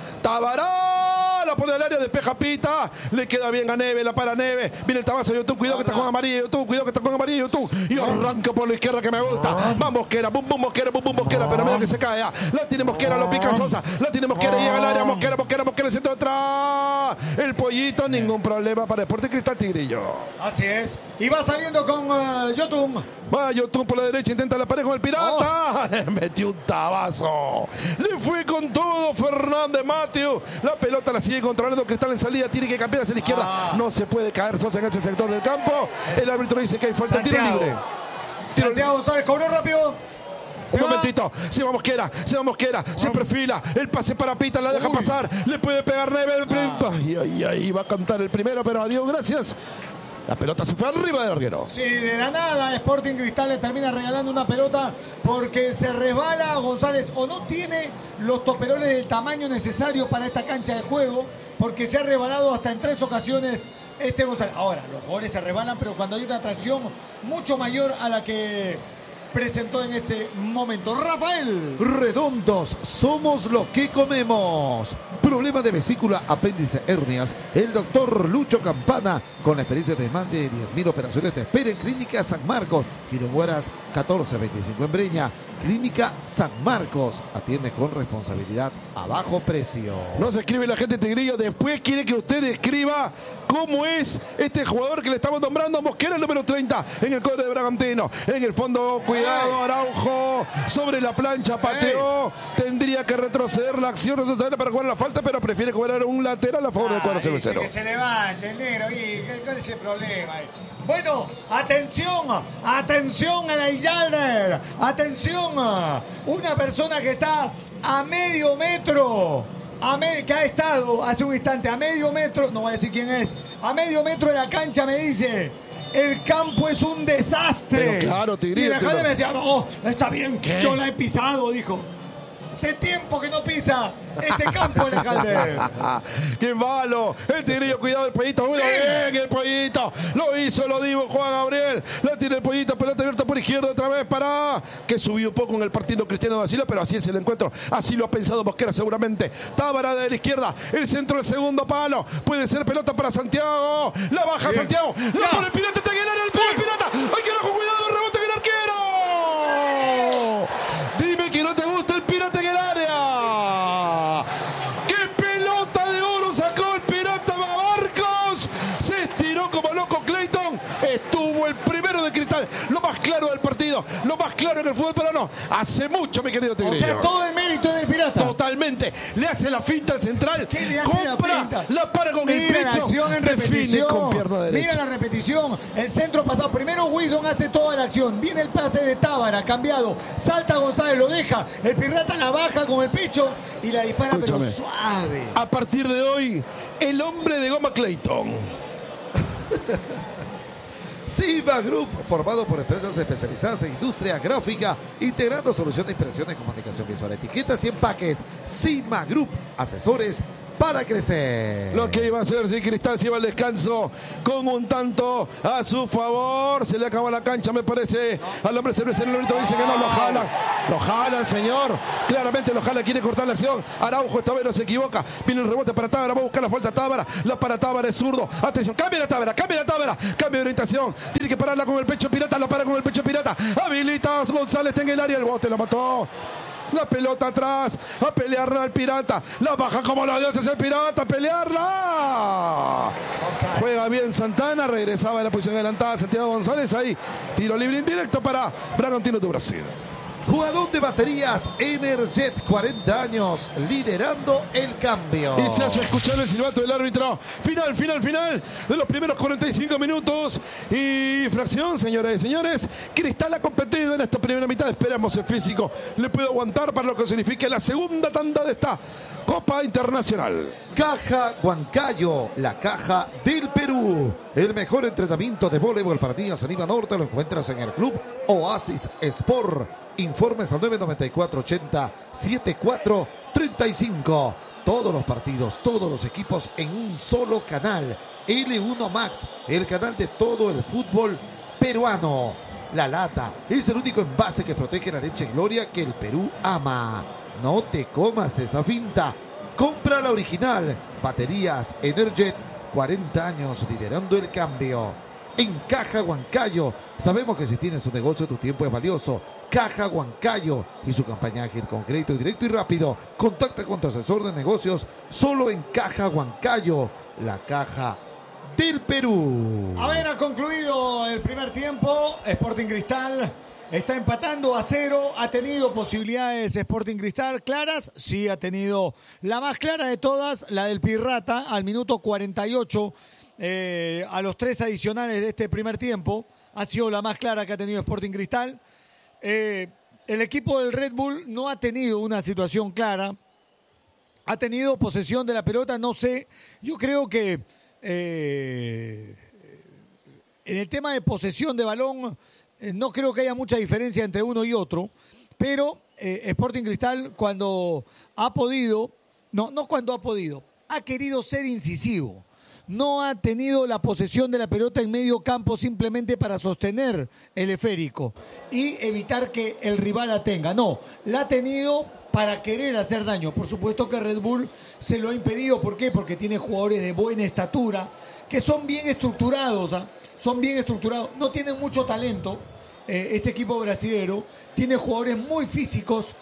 Speaker 1: Tabará, la pone al área, despeja Pita. Le queda bien a Neve, la para Neve. Viene el tabazo, YouTube, cuidado que está con amarillo, YouTube, cuidado que está con amarillo, YouTube. Y arranca por la izquierda que me gusta. Va Mosquera, bum Mosquera, pero medio que se cae. La tiene Mosquera, lo pica Sosa. La tiene Mosquera, llega al área, Mosquera, el centro atrás. El pollito, ningún problema para Sport Cristal Tigrillo.
Speaker 3: Así es. Y va saliendo con Yotun.
Speaker 1: Va Yotun por la derecha, intenta la pared con el pirata. Le metió un tabazo. Le fue con todo Fernández Mateo. La pelota la sigue controlando Cristal en salida. Tiene que cambiar hacia la izquierda. No se puede caer Sosa en ese sector del campo. El árbitro dice que hay falta. Tiro libre.
Speaker 3: Santiago González cobró rápido.
Speaker 1: Un momentito, se va Mosquera, se perfila, el pase para Pita, la deja pasar, le puede pegar Neve. Ahí va a cantar el primero, pero adiós, gracias. La pelota se fue arriba del larguero.
Speaker 3: Sí, de la nada Sporting Cristal le termina regalando una pelota porque se resbala González o no tiene los toperoles del tamaño necesario para esta cancha de juego, porque se ha resbalado hasta en 3 ocasiones González. Ahora, los jugadores se resbalan, pero cuando hay una atracción mucho mayor a la que presentó en este momento. Rafael.
Speaker 2: Redondos, somos lo que comemos. Problema de vesícula, apéndice, hernias. El doctor Lucho Campana, con la experiencia de más de 10.000 operaciones, te espera en Clínica San Marcos, Quiroguaras 1425 en Breña. Clínica San Marcos, atiende con responsabilidad a bajo precio.
Speaker 1: No se escribe la gente Tigrillo, después quiere que usted escriba cómo es este jugador que le estamos nombrando, Mosquera, el número 30 en el cuadro de Bragantino. En el fondo, cuidado, Araujo sobre la plancha, pateó, tendría que retroceder la acción para jugar la falta, pero prefiere cobrar un lateral a favor del cuadro cervecero.
Speaker 3: Que se levante el negro, ¿cuál es el problema? Bueno, atención a la Yalder, atención, una persona que está a medio metro, que ha estado hace un instante a medio metro, no voy a decir quién es, a medio metro de la cancha me dice: el campo es un desastre.
Speaker 1: Pero claro, Tigrillo.
Speaker 3: Y la gente me decía: no, está bien, yo la he pisado, dijo. Hace tiempo que no pisa este campo, Alejandro.
Speaker 1: ¡Qué malo! El Tigrillo, cuidado, el pollito. Muy bien, el pollito. Lo hizo, lo dijo Juan Gabriel. La tiene el pollito, pelota abierta por izquierda otra vez para que subió un poco en el partido Cristiano da Silva, pero así es el encuentro. Así lo ha pensado Mosquera seguramente. Tábara de la izquierda, el centro del segundo palo. Puede ser pelota para Santiago. La baja bien. Santiago. La pone el pirata, está en el área, el pirata. ¡Ay, carajo, cuidado! El rebote del arquero. Dime que no te gusta el pirata en el área. ¡Qué pelota de oro sacó el pirata Marcos! Se estiró como loco Clayton. Estuvo el primero de Cristal. Lo más claro del partido. Lo más claro en el fútbol peruano. Hace mucho, mi querido Tigrillo.
Speaker 3: O sea, todo el mérito del pirata.
Speaker 1: Totalmente. Le hace la finta al central.
Speaker 3: ¿Qué le hace
Speaker 1: compra,
Speaker 3: la finta?
Speaker 1: la para con el pecho.
Speaker 3: La acción en repetición.
Speaker 1: Con pierna derecha.
Speaker 3: Mira la repetición. El centro pasado. Primero Wisdom hace toda la acción. Viene el pase de Tábara, cambiado. Salta González, lo deja. El pirata la baja con el pecho y la dispara. Escúchame, pero suave.
Speaker 1: A partir de hoy, el hombre de goma Clayton.
Speaker 2: Siva Group, formado por empresas especializadas en industria gráfica, integrando soluciones de impresión y comunicación visual, etiquetas y empaques. Siva Group, asesores para crecer.
Speaker 1: Lo que iba a hacer si Cristal se iba al descanso con un tanto a su favor. Se le acaba la cancha, me parece. Al hombre cervecero Lorito dice que no, lo jalan. Lo jalan, señor. Claramente lo jala, quiere cortar la acción. Araujo esta vez no se equivoca. Viene el rebote para Tábara, va a buscar la falta Tábara. La para Tábara es zurdo. Atención, cambia la Tábara. Cambia de orientación. Tiene que pararla con el pecho pirata, la para con el pecho pirata. Habilita a González, está en el área. El bote lo mató. La pelota atrás, a pelearla al Pirata. La baja como los dioses el Pirata, a pelearla. Juega bien Santana, regresaba a la posición adelantada Santiago González. Ahí, tiro libre indirecto para Bragantino de Brasil.
Speaker 2: Jugador de baterías Energet, 40 años, liderando el cambio.
Speaker 1: Y se hace escuchar el silbato del árbitro. Final de los primeros 45 minutos. Y fracción, señoras y señores. Cristal ha competido en esta primera mitad. Esperamos el físico le pueda aguantar para lo que signifique la segunda tanda de esta Copa Internacional.
Speaker 2: Caja Huancayo, la caja del Perú. El mejor entrenamiento de voleibol para niños en Lima Norte lo encuentras en el Club Oasis Sport. Informes al 994-80-7435. Todos los partidos, todos los equipos en un solo canal. L1 Max, el canal de todo el fútbol peruano. La Lata es el único envase que protege la leche Gloria que el Perú ama. No te comas esa finta. Compra la original. Baterías Energet, 40 años liderando el cambio. En Caja Huancayo, sabemos que si tienes un negocio tu tiempo es valioso. Caja Huancayo y su campaña ágil con crédito directo y rápido. Contacta con tu asesor de negocios solo en Caja Huancayo, la caja del Perú.
Speaker 3: A ver, ha concluido el primer tiempo. Sporting Cristal está empatando a 0. ¿Ha tenido posibilidades Sporting Cristal claras? Sí, ha tenido la más clara de todas, la del Pirata, al minuto 48. A los 3 adicionales de este primer tiempo. Ha sido la más clara que ha tenido Sporting Cristal. El equipo del Red Bull no ha tenido una situación clara. Ha tenido posesión de la pelota, no sé. Yo creo que en el tema de posesión de balón no creo que haya mucha diferencia entre uno y otro. Pero Sporting Cristal cuando ha podido, no cuando ha podido, ha querido ser incisivo. No ha tenido la posesión de la pelota en medio campo simplemente para sostener el esférico y evitar que el rival la tenga. No, la ha tenido para querer hacer daño. Por supuesto que Red Bull se lo ha impedido. ¿Por qué? Porque tiene jugadores de buena estatura que son bien estructurados. Son bien estructurados. No tienen mucho talento. Este equipo brasilero tiene jugadores muy físicos.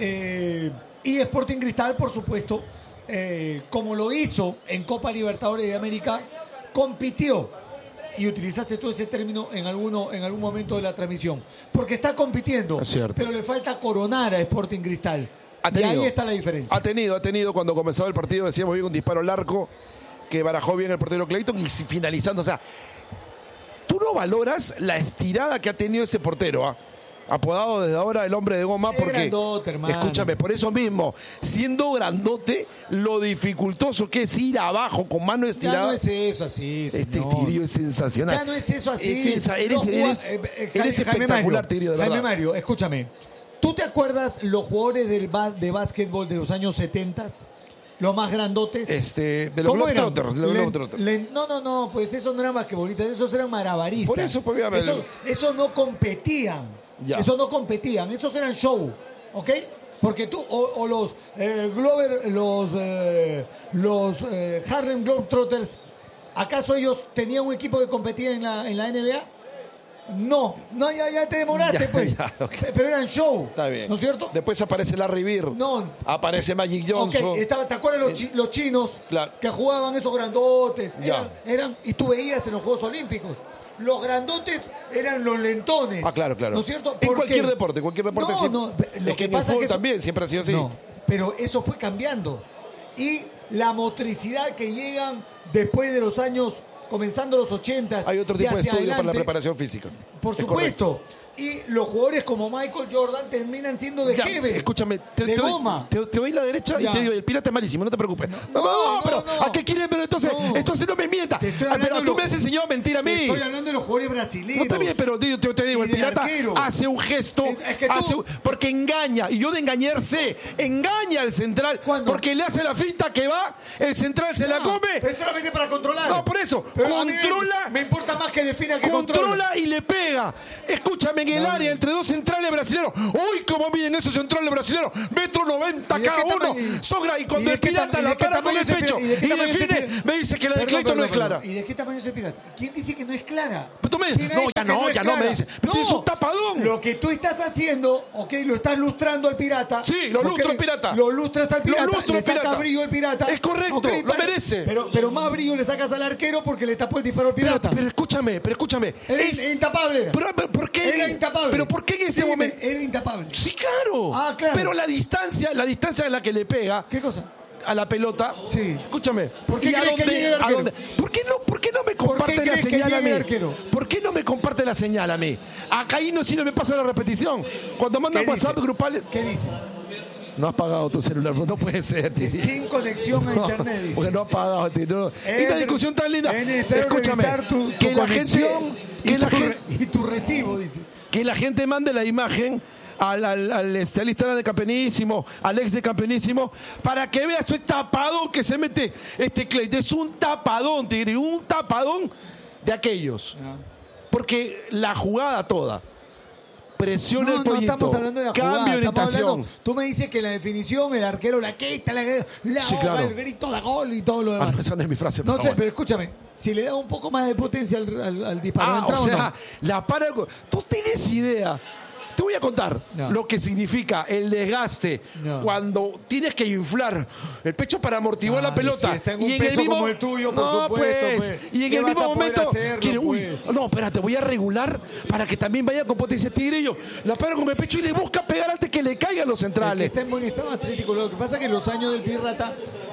Speaker 3: Y Sporting Cristal, por supuesto, como lo hizo en Copa Libertadores de América, compitió, y utilizaste tú ese término en algún momento de la transmisión, porque está compitiendo, pero le falta coronar a Sporting Cristal. Y ahí está la diferencia.
Speaker 1: Ha tenido cuando comenzaba el partido, decíamos bien, un disparo al arco que barajó bien el portero Clayton y finalizando, o sea, tú no valoras la estirada que ha tenido ese portero, apodado desde ahora el hombre de goma, porque
Speaker 3: grandote, hermano.
Speaker 1: Escúchame, por eso mismo, siendo grandote, lo dificultoso que es ir abajo con mano estirada.
Speaker 3: Ya no es eso así, señor.
Speaker 1: Este Tirio es sensacional.
Speaker 3: Ya no es eso así.
Speaker 1: Eres espectacular, Tirio, de verdad.
Speaker 3: Jaime Mario, escúchame. ¿Tú te acuerdas los jugadores de básquetbol de los años 70? Los más grandotes.
Speaker 1: De los Globetrotters.
Speaker 3: No, pues esos no eran basquetbolistas, esos eran marabaristas.
Speaker 1: Por eso, pues,
Speaker 3: esos no competían.
Speaker 1: Ya.
Speaker 3: Esos no competían, esos eran show, ¿ok? Porque tú, o los Harlem Globetrotters, ¿acaso ellos tenían un equipo que competía en la NBA? No, ya te demoraste, pues. Okay. Pero eran show.
Speaker 1: Está bien.
Speaker 3: ¿No es cierto?
Speaker 1: Después aparece Larry Bird.
Speaker 3: No.
Speaker 1: Aparece Magic Johnson.
Speaker 3: Okay. ¿Te acuerdas los chinos que jugaban esos grandotes? Eran, y tú veías en los Juegos Olímpicos. Los grandotes eran los lentones.
Speaker 1: Claro.
Speaker 3: ¿No es cierto?
Speaker 1: En cualquier deporte.
Speaker 3: No.
Speaker 1: Lo que pasa es que también siempre ha sido así.
Speaker 3: No, pero eso fue cambiando. Y la motricidad que llegan después de los años, comenzando los 80s.
Speaker 1: Hay otro tipo de estudio para la preparación física.
Speaker 3: Por supuesto. Y los jugadores como Michael Jordan terminan siendo de Heber.
Speaker 1: Escúchame,
Speaker 3: de goma.
Speaker 1: te doy la derecha
Speaker 3: Ya.
Speaker 1: y te digo, el pirata es malísimo, no te preocupes.
Speaker 3: No,
Speaker 1: pero
Speaker 3: no.
Speaker 1: ¿a qué quieres? Pero entonces no me mientas.
Speaker 3: Te estoy hablando
Speaker 1: Pero
Speaker 3: de
Speaker 1: tú
Speaker 3: los-
Speaker 1: me has enseñado a mentir a mí.
Speaker 3: Te estoy hablando de los jugadores brasileños.
Speaker 1: No está bien, pero yo te digo,
Speaker 3: Y
Speaker 1: el
Speaker 3: del
Speaker 1: pirata
Speaker 3: arquero.
Speaker 1: hace un gesto,
Speaker 3: Es que tú-
Speaker 1: porque engaña, y yo de engañarse, engaña al central,
Speaker 3: ¿Cuándo?
Speaker 1: porque le hace la finta que va, el central se la come.
Speaker 3: Pero es solamente para controlar.
Speaker 1: No, por eso,
Speaker 3: Pero a mí
Speaker 1: controla,
Speaker 3: me importa más que defina que controla.
Speaker 1: controla y le pega. Escúchame, en el área entre dos centrales brasileños. Uy, cómo miden esos centrales brasileños. 1,90 m
Speaker 3: ¿Y de
Speaker 1: cada
Speaker 3: qué
Speaker 1: uno.
Speaker 3: tamaño?
Speaker 1: Sogra, y cuando
Speaker 3: ¿Y de
Speaker 1: el
Speaker 3: qué
Speaker 1: pirata
Speaker 3: tam- y
Speaker 1: la
Speaker 3: de qué
Speaker 1: para con
Speaker 3: tamaño
Speaker 1: el
Speaker 3: es el
Speaker 1: pecho
Speaker 3: pirata? ¿Y de qué
Speaker 1: y
Speaker 3: tamaño es el
Speaker 1: define,
Speaker 3: pirata?
Speaker 1: me dice que la de
Speaker 3: Perdón,
Speaker 1: Clayton no es
Speaker 3: perdón.
Speaker 1: clara.
Speaker 3: ¿Y de qué tamaño es el pirata? ¿Quién dice que no es clara?
Speaker 1: Pero tú me-
Speaker 3: ¿Quién ha
Speaker 1: no,
Speaker 3: dicho
Speaker 1: ya
Speaker 3: que
Speaker 1: no,
Speaker 3: es
Speaker 1: ya no,
Speaker 3: clara?
Speaker 1: me dice. Pero tienes un tapadón.
Speaker 3: Lo que tú estás haciendo, ok, lo estás lustrando al pirata.
Speaker 1: Sí, lo
Speaker 3: ok,
Speaker 1: lustro al pirata.
Speaker 3: Lo lustras al
Speaker 1: Lo
Speaker 3: pirata.
Speaker 1: lustro
Speaker 3: le
Speaker 1: al
Speaker 3: sacas
Speaker 1: pirata.
Speaker 3: brillo al pirata.
Speaker 1: Es correcto,
Speaker 3: Ok,
Speaker 1: lo merece.
Speaker 3: Pero más brillo le sacas al arquero porque le tapó el disparo al pirata.
Speaker 1: Pero escúchame.
Speaker 3: Era intapable. Era.
Speaker 1: Pero, ¿por qué?
Speaker 3: Era intapable.
Speaker 1: Pero ¿por qué en este
Speaker 3: Dime,
Speaker 1: momento?
Speaker 3: Era intapable.
Speaker 1: Sí, claro.
Speaker 3: Ah, claro.
Speaker 1: Pero la distancia en la que le pega
Speaker 3: ¿Qué cosa?
Speaker 1: a la pelota.
Speaker 3: Sí.
Speaker 1: Escúchame.
Speaker 3: ¿Por qué
Speaker 1: ¿y a
Speaker 3: crees que
Speaker 1: dónde-
Speaker 3: llegue el
Speaker 1: a
Speaker 3: arquero?
Speaker 1: dónde? ¿Por qué no me comparte la
Speaker 3: crees que
Speaker 1: señal a
Speaker 3: llegue
Speaker 1: mí?
Speaker 3: el arquero?
Speaker 1: ¿Por qué no me comparte la señal a mí? Acá ahí no, si no me pasa la repetición. Cuando mandan
Speaker 3: ¿Qué
Speaker 1: WhatsApp
Speaker 3: dice?
Speaker 1: grupales.
Speaker 3: ¿Qué dice?
Speaker 1: No has pagado tu celular, no puede ser. tío.
Speaker 3: Sin conexión a internet, dice.
Speaker 1: Porque no has pagado, tío, no.
Speaker 3: Es
Speaker 1: Esta discusión tan linda.
Speaker 3: Es necesario
Speaker 1: Escúchame,
Speaker 3: revisar tu
Speaker 1: que la
Speaker 3: conexión
Speaker 1: gente, que la gente,
Speaker 3: y tu recibo, dice.
Speaker 1: que la gente mande la imagen al Instagram de Campeonísimo, al ex de Campeonísimo, para que vea su tapadón que se mete Clay. Es un tapadón, Tigre, un tapadón de aquellos. Porque la jugada toda, presiona el
Speaker 3: No
Speaker 1: pollito,
Speaker 3: estamos hablando de la
Speaker 1: cambio
Speaker 3: jugada,
Speaker 1: de
Speaker 3: estamos
Speaker 1: orientación.
Speaker 3: hablando- tú me dices que la definición, el arquero la quita, la
Speaker 1: Sí,
Speaker 3: ahoga,
Speaker 1: claro.
Speaker 3: el grito de gol y todo lo
Speaker 1: Ah,
Speaker 3: demás.
Speaker 1: no, esa no es mi frase,
Speaker 3: No
Speaker 1: por
Speaker 3: sé,
Speaker 1: favor.
Speaker 3: pero escúchame, si le da un poco más de potencia al disparo,
Speaker 1: Ah,
Speaker 3: ¿entra
Speaker 1: o
Speaker 3: o
Speaker 1: sea,
Speaker 3: no?
Speaker 1: la para. Tú tienes idea. Te voy a contar
Speaker 3: No.
Speaker 1: lo que significa el desgaste
Speaker 3: No.
Speaker 1: cuando tienes que inflar el pecho para amortiguar la pelota.
Speaker 3: si está en un peso como el tuyo, por supuesto, pues.
Speaker 1: Y en
Speaker 3: ¿Qué
Speaker 1: el
Speaker 3: vas
Speaker 1: mismo
Speaker 3: a poder
Speaker 1: momento,
Speaker 3: hacerlo,
Speaker 1: quiere, uy,
Speaker 3: pues?
Speaker 1: no, espérate, voy a regular para que también vaya con potencia Tigrillo. La para con el pecho y le busca pegar antes que le caigan los
Speaker 3: El que
Speaker 1: centrales.
Speaker 3: está en buen estado atlético. Lo que pasa es que los años del Pirata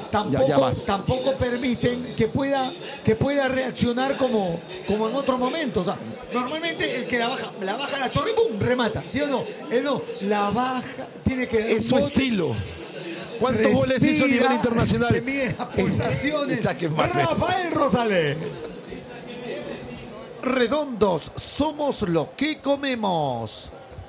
Speaker 1: Ya vas.
Speaker 3: tampoco permiten que pueda reaccionar como en otros momentos. O sea, normalmente el que la baja la chorra y ¡pum! Remata. ¿Sí o no? Él no, la baja, tiene que dar
Speaker 1: Es
Speaker 3: un
Speaker 1: su
Speaker 3: bote,
Speaker 1: estilo. ¿Cuántos goles hizo a nivel
Speaker 3: respira,
Speaker 1: internacional?
Speaker 3: Se mide las pulsaciones.
Speaker 1: Está que más-
Speaker 3: Rafael Rosales.
Speaker 2: Redondos, somos lo que comemos.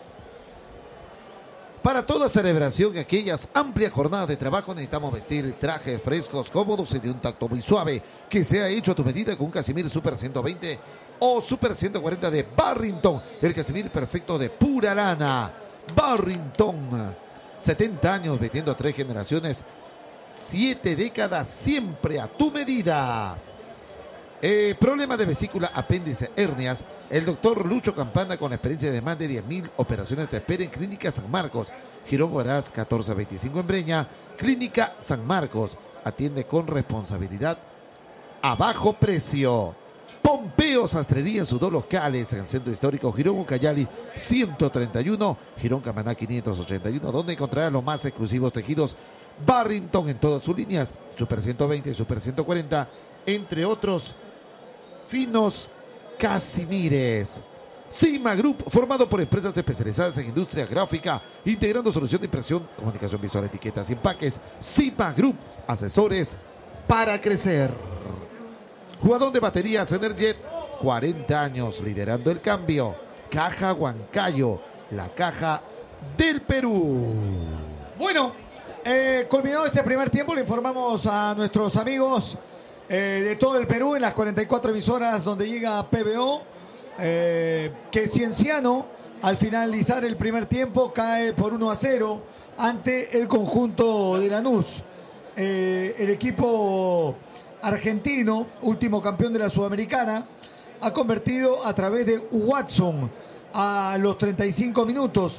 Speaker 2: Para toda celebración y aquellas amplias jornadas de trabajo necesitamos vestir trajes frescos, cómodos y de un tacto muy suave, que sea hecho a tu medida con un Casimir Super 120 o Super 140 de Barrington, el Casimir perfecto de pura lana. Barrington, 70 años vistiendo a 3 generaciones, 7 décadas siempre a tu medida. Problema de vesícula, apéndice, hernias. El doctor Lucho Campana, con la experiencia de más de 10.000 operaciones, te espera en Clínica San Marcos, Girón Huaraz 1425 en Breña. Clínica San Marcos atiende con responsabilidad a bajo precio. Pompeo Sastrería en sus 2 locales, en el Centro Histórico Girón Ucayali 131, Girón Camaná 581, donde encontrarás los más exclusivos tejidos Barrington en todas sus líneas, Super 120 y Super 140, entre otros finos Casimires. Cima Group, formado por empresas especializadas en industria gráfica, integrando solución de impresión, comunicación visual, etiquetas y empaques. Cima Group, asesores para crecer. Jugador de baterías Energet, 40 años liderando el cambio. Caja Huancayo, la caja del Perú.
Speaker 3: Bueno, culminado este primer tiempo, le informamos a nuestros amigos de todo el Perú en las 44 emisoras donde llega PBO que Cienciano al finalizar el primer tiempo cae por 1-0 ante el conjunto de Lanús. El equipo argentino, último campeón de la Sudamericana, ha convertido a través de Watson a los 35 minutos.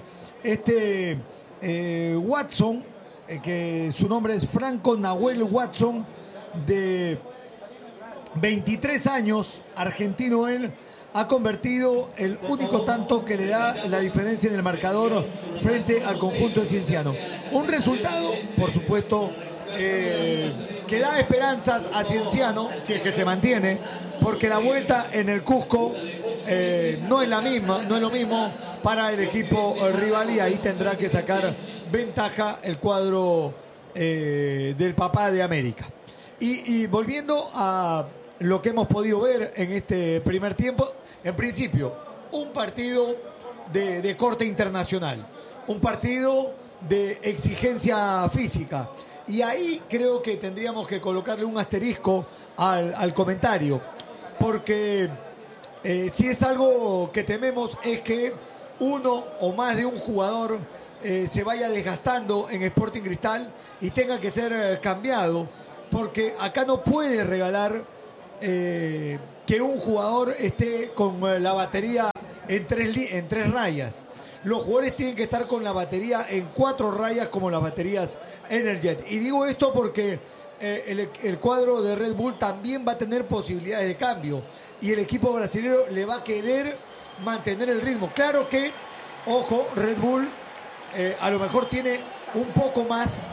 Speaker 3: Watson, que su nombre es Franco Nahuel Watson, de 23 años, argentino él, ha convertido el único tanto que le da la diferencia en el marcador frente al conjunto de Cienciano. Un resultado, por supuesto, que da esperanzas a Cienciano, si es que se mantiene, porque la vuelta en el Cusco no es la misma, no es lo mismo para el equipo rival y ahí tendrá que sacar ventaja el cuadro del papá de América. Y volviendo a lo que hemos podido ver en este primer tiempo, en principio, un partido de corte internacional, un partido de exigencia física. Y ahí creo que tendríamos que colocarle un asterisco al comentario, porque si es algo que tememos es que uno o más de un jugador se vaya desgastando en Sporting Cristal y tenga que ser cambiado, porque acá no puede regalar que un jugador esté con la batería en tres rayas. Los jugadores tienen que estar con la batería en 4 rayas como las baterías Energet. Y digo esto porque el cuadro de Red Bull también va a tener posibilidades de cambio y el equipo brasileño le va a querer mantener el ritmo. Claro que, ojo, Red Bull a lo mejor tiene un poco más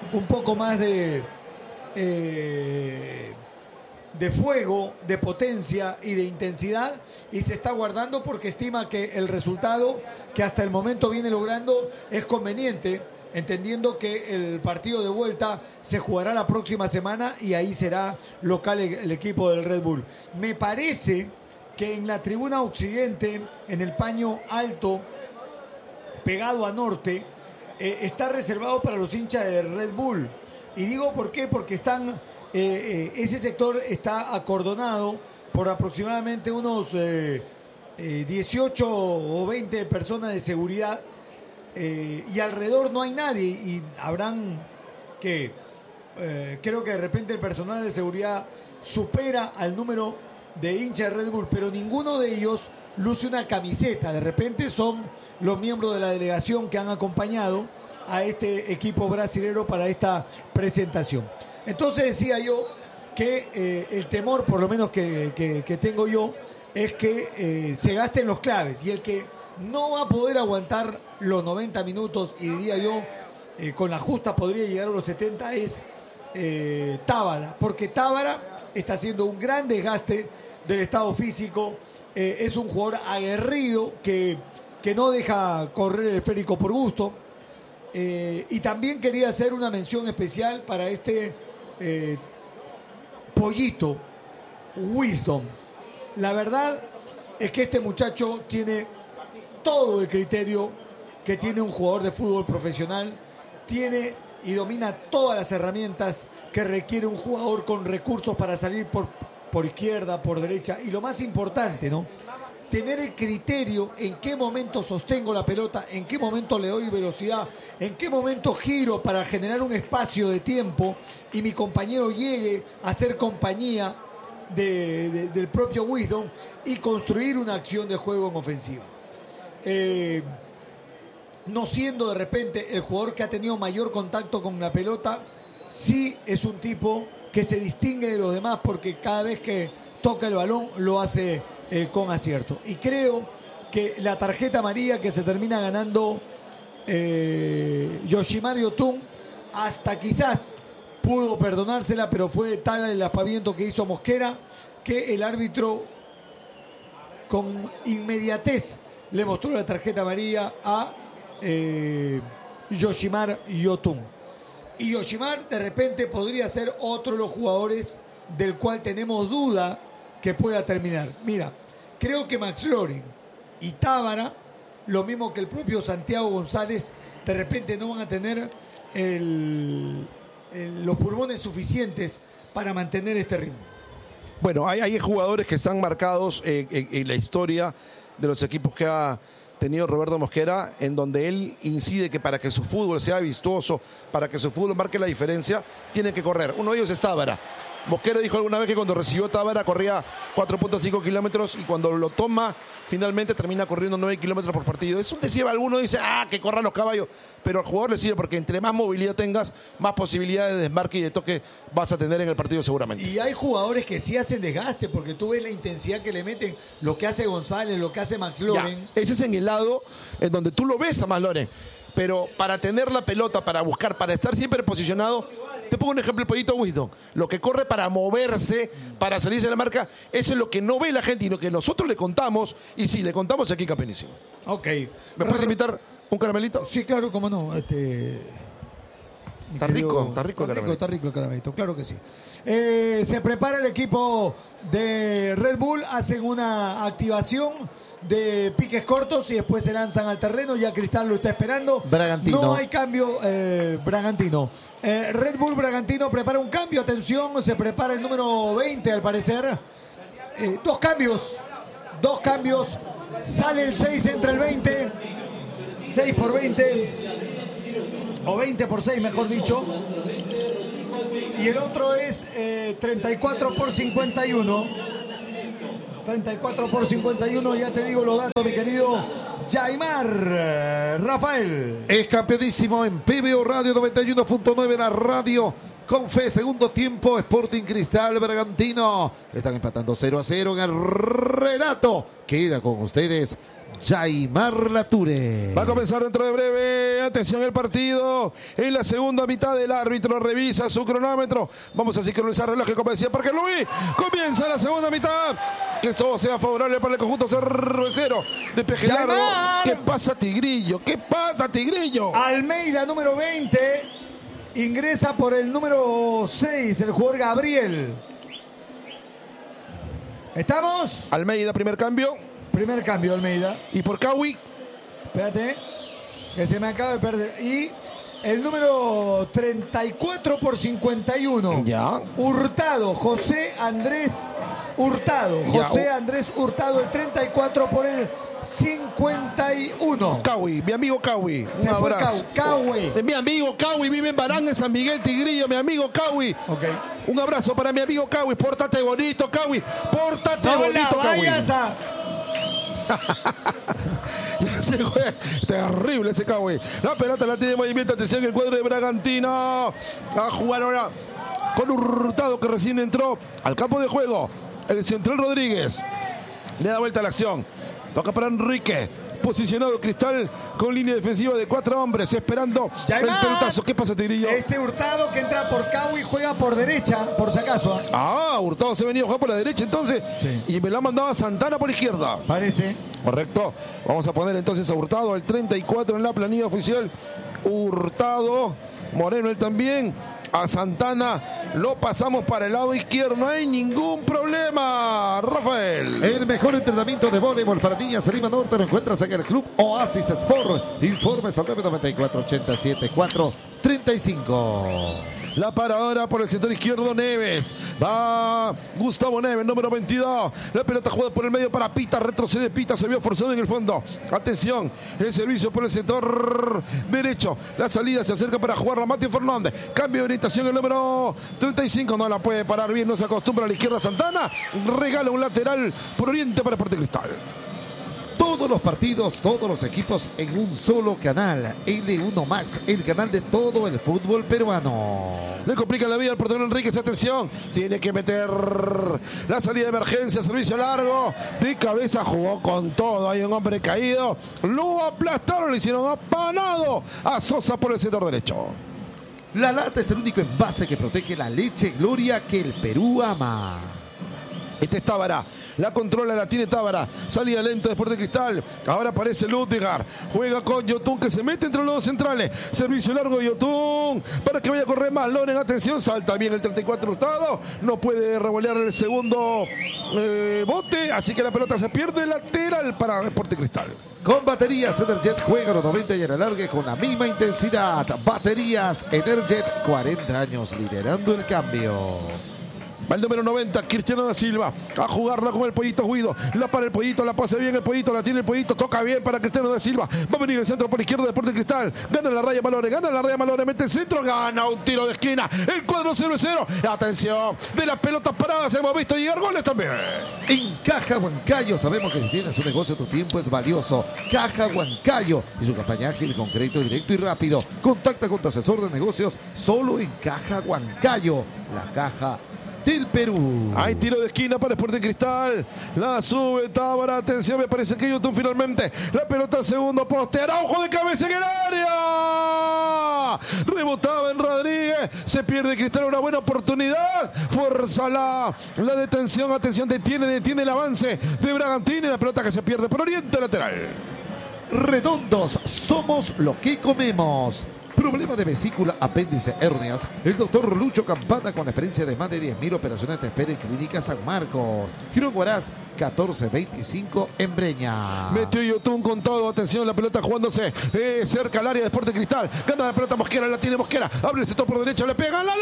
Speaker 3: de fuego, de potencia y de intensidad, y se está guardando porque estima que el resultado que hasta el momento viene logrando es conveniente, entendiendo que el partido de vuelta se jugará la próxima semana y ahí será local el equipo del Red Bull. Me parece que en la tribuna occidente, en el paño alto pegado a norte, está reservado para los hinchas de Red Bull. Y digo por qué, porque están ese sector está acordonado por aproximadamente unos 18 o 20 personas de seguridad, y alrededor no hay nadie, y habrán que creo que de repente el personal de seguridad supera al número de hinchas de Red Bull, pero ninguno de ellos luce una camiseta. De repente son los miembros de la delegación que han acompañado a este equipo brasilero para esta presentación. Entonces decía yo que el temor, por lo menos que tengo yo, es que se gasten los claves, y el que no va a poder aguantar los 90 minutos, y diría yo con la justa podría llegar a los 70, es Tábara, porque Tábara está haciendo un gran desgaste del estado físico, es un jugador aguerrido que no deja correr el esférico por gusto, y también quería hacer una mención especial para este pollito Wisdom. La verdad es que este muchacho tiene todo el criterio que tiene un jugador de fútbol profesional, tiene y domina todas las herramientas que requiere un jugador con recursos para salir por izquierda, por derecha, y lo más importante, ¿no?, tener el criterio en qué momento sostengo la pelota, en qué momento le doy velocidad, en qué momento giro para generar un espacio de tiempo y mi compañero llegue a ser compañía del propio Wisdom y construir una acción de juego en ofensiva. No siendo de repente el jugador que ha tenido mayor contacto con la pelota, sí es un tipo que se distingue de los demás porque cada vez que toca el balón lo hace con acierto. Y creo que la tarjeta amarilla que se termina ganando Yoshimar Yotun, hasta quizás pudo perdonársela, pero fue tal el aspaviento que hizo Mosquera que el árbitro con inmediatez le mostró la tarjeta amarilla a Yoshimar Yotun. Y Yoshimar de repente podría ser otro de los jugadores del cual tenemos duda que pueda terminar. Mira, creo que Max Loren y Tábara, lo mismo que el propio Santiago González, de repente no van a tener los pulmones suficientes para mantener este ritmo.
Speaker 1: Bueno, hay jugadores que están marcados en la historia de los equipos que ha tenido Roberto Mosquera, en donde él incide que para que su fútbol sea vistoso, para que su fútbol marque la diferencia, tiene que correr. Uno de ellos es Tábara. Mosquera dijo alguna vez que cuando recibió Tábara corría 4.5 kilómetros y cuando lo toma finalmente termina corriendo 9 kilómetros por partido. Es un decir, alguno dice, que corran los caballos, pero al jugador le sirve porque entre más movilidad tengas, más posibilidades de desmarque y de toque vas a tener en el partido seguramente.
Speaker 3: Y hay jugadores que sí hacen desgaste porque tú ves la intensidad que le meten, lo que hace González, lo que hace Max Loren.
Speaker 1: Ya, ese es en el lado en donde tú lo ves a Max Loren. pero para tener la pelota, para buscar, para estar siempre posicionado, te pongo un ejemplo, el pollito Wisdom. Lo que corre para moverse, para salirse de la marca, eso es lo que no ve la gente y lo que nosotros le contamos. Y sí, le contamos aquí, campeonísimo.
Speaker 3: Ok.
Speaker 1: ¿Me puedes invitar un caramelito?
Speaker 3: Sí, claro, cómo no.
Speaker 1: Está rico
Speaker 3: el caramelito, claro que sí. Se prepara el equipo de Red Bull, hacen una activación de piques cortos y después se lanzan al terreno. Ya Cristal lo está esperando.
Speaker 2: Bragantino.
Speaker 3: No hay cambio. Bragantino. Red Bull Bragantino prepara un cambio. Atención, se prepara el número 20 al parecer. Dos cambios. Sale el 6, entra el 20. 6 por 20. O 20 por 6, mejor dicho. Y el otro es 34 por 51. 34 por 51, ya te digo los datos, mi querido Yaimar Rafael.
Speaker 2: Es campeonísimo en PBO Radio 91.9, la radio con fe. Segundo tiempo, Sporting Cristal Bragantino. Están empatando 0-0 en el relato. Queda con ustedes Yaimar Lature.
Speaker 1: Va a comenzar dentro de breve. Atención el partido. En la segunda mitad el árbitro revisa su cronómetro. Vamos a sincronizar reloj, como decía Parque Luis. Comienza la segunda mitad. Que todo sea favorable para el conjunto cervecero de Peje Largo. ¿Qué pasa, Tigrillo? ¿Qué pasa, Tigrillo?
Speaker 3: Almeida, número 20. Ingresa por el número 6, el jugador Gabriel. ¿Estamos?
Speaker 1: Almeida, primer cambio.
Speaker 3: Primer cambio, Almeida.
Speaker 1: Y por Kawi.
Speaker 3: Espérate, que se me acaba de perder. Y el número 34 por 51.
Speaker 1: Ya.
Speaker 3: Hurtado, José Andrés Hurtado. José Andrés Hurtado, el 34 por el 51.
Speaker 1: Kawi, mi amigo Kawi.
Speaker 3: Se fue Kawi.
Speaker 1: Mi amigo Kawi vive en Barán, en San Miguel, Tigrillo. Mi amigo Kawi.
Speaker 3: Okay.
Speaker 1: Un abrazo para mi amigo Kawi. Pórtate bonito, Kawi. Pórtate bonito, Kawi. Terrible ese Kawi. La pelota la tiene en movimiento. Atención, el cuadro de Bragantino. A jugar ahora con Hurtado, que recién entró al campo de juego. El central Rodríguez le da vuelta a la acción. Toca para Enrique. Posicionado Cristal con línea defensiva de 4 hombres, esperando el pelotazo. ¿Qué pasa, Tigrillo?
Speaker 3: Este Hurtado que entra por Kawi juega por derecha, por si acaso.
Speaker 1: Hurtado se venía a jugar por la derecha entonces. Sí. Y me la mandaba Santana por izquierda.
Speaker 3: Parece.
Speaker 1: Correcto. Vamos a poner entonces a Hurtado, el 34 en la planilla oficial. Hurtado, Moreno él también. A Santana lo pasamos para el lado izquierdo, no hay ningún problema. Rafael.
Speaker 2: El mejor entrenamiento de voleibol para niñas en Lima Norte lo encuentras en el Club Oasis Sport. Informes al 994-87-435.
Speaker 1: La paradora por el sector izquierdo, Neves. Va Gustavo Neves, número 22. La pelota jugada por el medio para Pita. Retrocede Pita, se vio forzado en el fondo. Atención, el servicio por el sector derecho. La salida se acerca para jugar a Mateo Fernández. Cambio de orientación el número 35. No la puede parar bien, no se acostumbra a la izquierda Santana. Regala un lateral por oriente para Sporting Cristal.
Speaker 2: Todos los partidos, todos los equipos en un solo canal. L1 Max, el canal de todo el fútbol peruano.
Speaker 1: Le complica la vida al portero Enríquez. Atención, tiene que meter la salida de emergencia, servicio largo. De cabeza jugó con todo. Hay un hombre caído. Lo aplastaron, le hicieron apanado a Sosa por el sector derecho.
Speaker 2: La lata es el único envase que protege la leche Gloria que el Perú ama.
Speaker 1: Este es Tábara, la controla, la tiene Tábara. Salida lenta después de Cristal. Ahora aparece Lutigar. Juega con Yotun, que se mete entre los dos centrales. Servicio largo de Yotun para que vaya a correr más. Loren, atención, salta bien el 34 Hurtado. No puede revolear el segundo bote. Así que la pelota se pierde, lateral para Sporting Cristal.
Speaker 2: Con baterías Energet juega los 90 y el alargue con la misma intensidad. Baterías Energet, 40 años liderando el cambio.
Speaker 1: Va el número 90, Cristiano da Silva, a jugarla con el Pollito Guido. La para el Pollito, la pasa bien el Pollito, la tiene el Pollito, toca bien para Cristiano da Silva. Va a venir el centro por izquierda de Sporting Cristal. Gana la raya Malore, mete el centro, gana un tiro de esquina. El cuadro 0-0. Atención, de las pelotas paradas hemos visto llegar goles también.
Speaker 2: En Caja Huancayo sabemos que si tienes un negocio tu tiempo es valioso. Caja Huancayo y su campaña ágil, concreto, directo y rápido. Contacta con tu asesor de negocios solo en Caja Huancayo. La caja del Perú.
Speaker 1: Hay tiro de esquina para Sporting Cristal. La sube Tábara. Atención, me parece que Yotun finalmente. La pelota al segundo poste. Araujo de cabeza en el área. Rebotaba en Rodríguez. Se pierde Cristal, una buena oportunidad. Fuerza la detención. Atención, detiene el avance de Bragantino. Y la pelota que se pierde por Oriente lateral.
Speaker 2: Redondos, somos lo que comemos. Problema de vesícula, apéndice, hernias. El doctor Lucho Campana, con experiencia de más de 10.000 operaciones, te espera en Clínica San Marcos. Girón Huaraz, 1425 en Breña.
Speaker 1: Metió Yotun con todo. Atención, la pelota jugándose cerca al área de Sporting Cristal. Gana la pelota Mosquera, la tiene Mosquera. Abre el sector por derecha, le pega la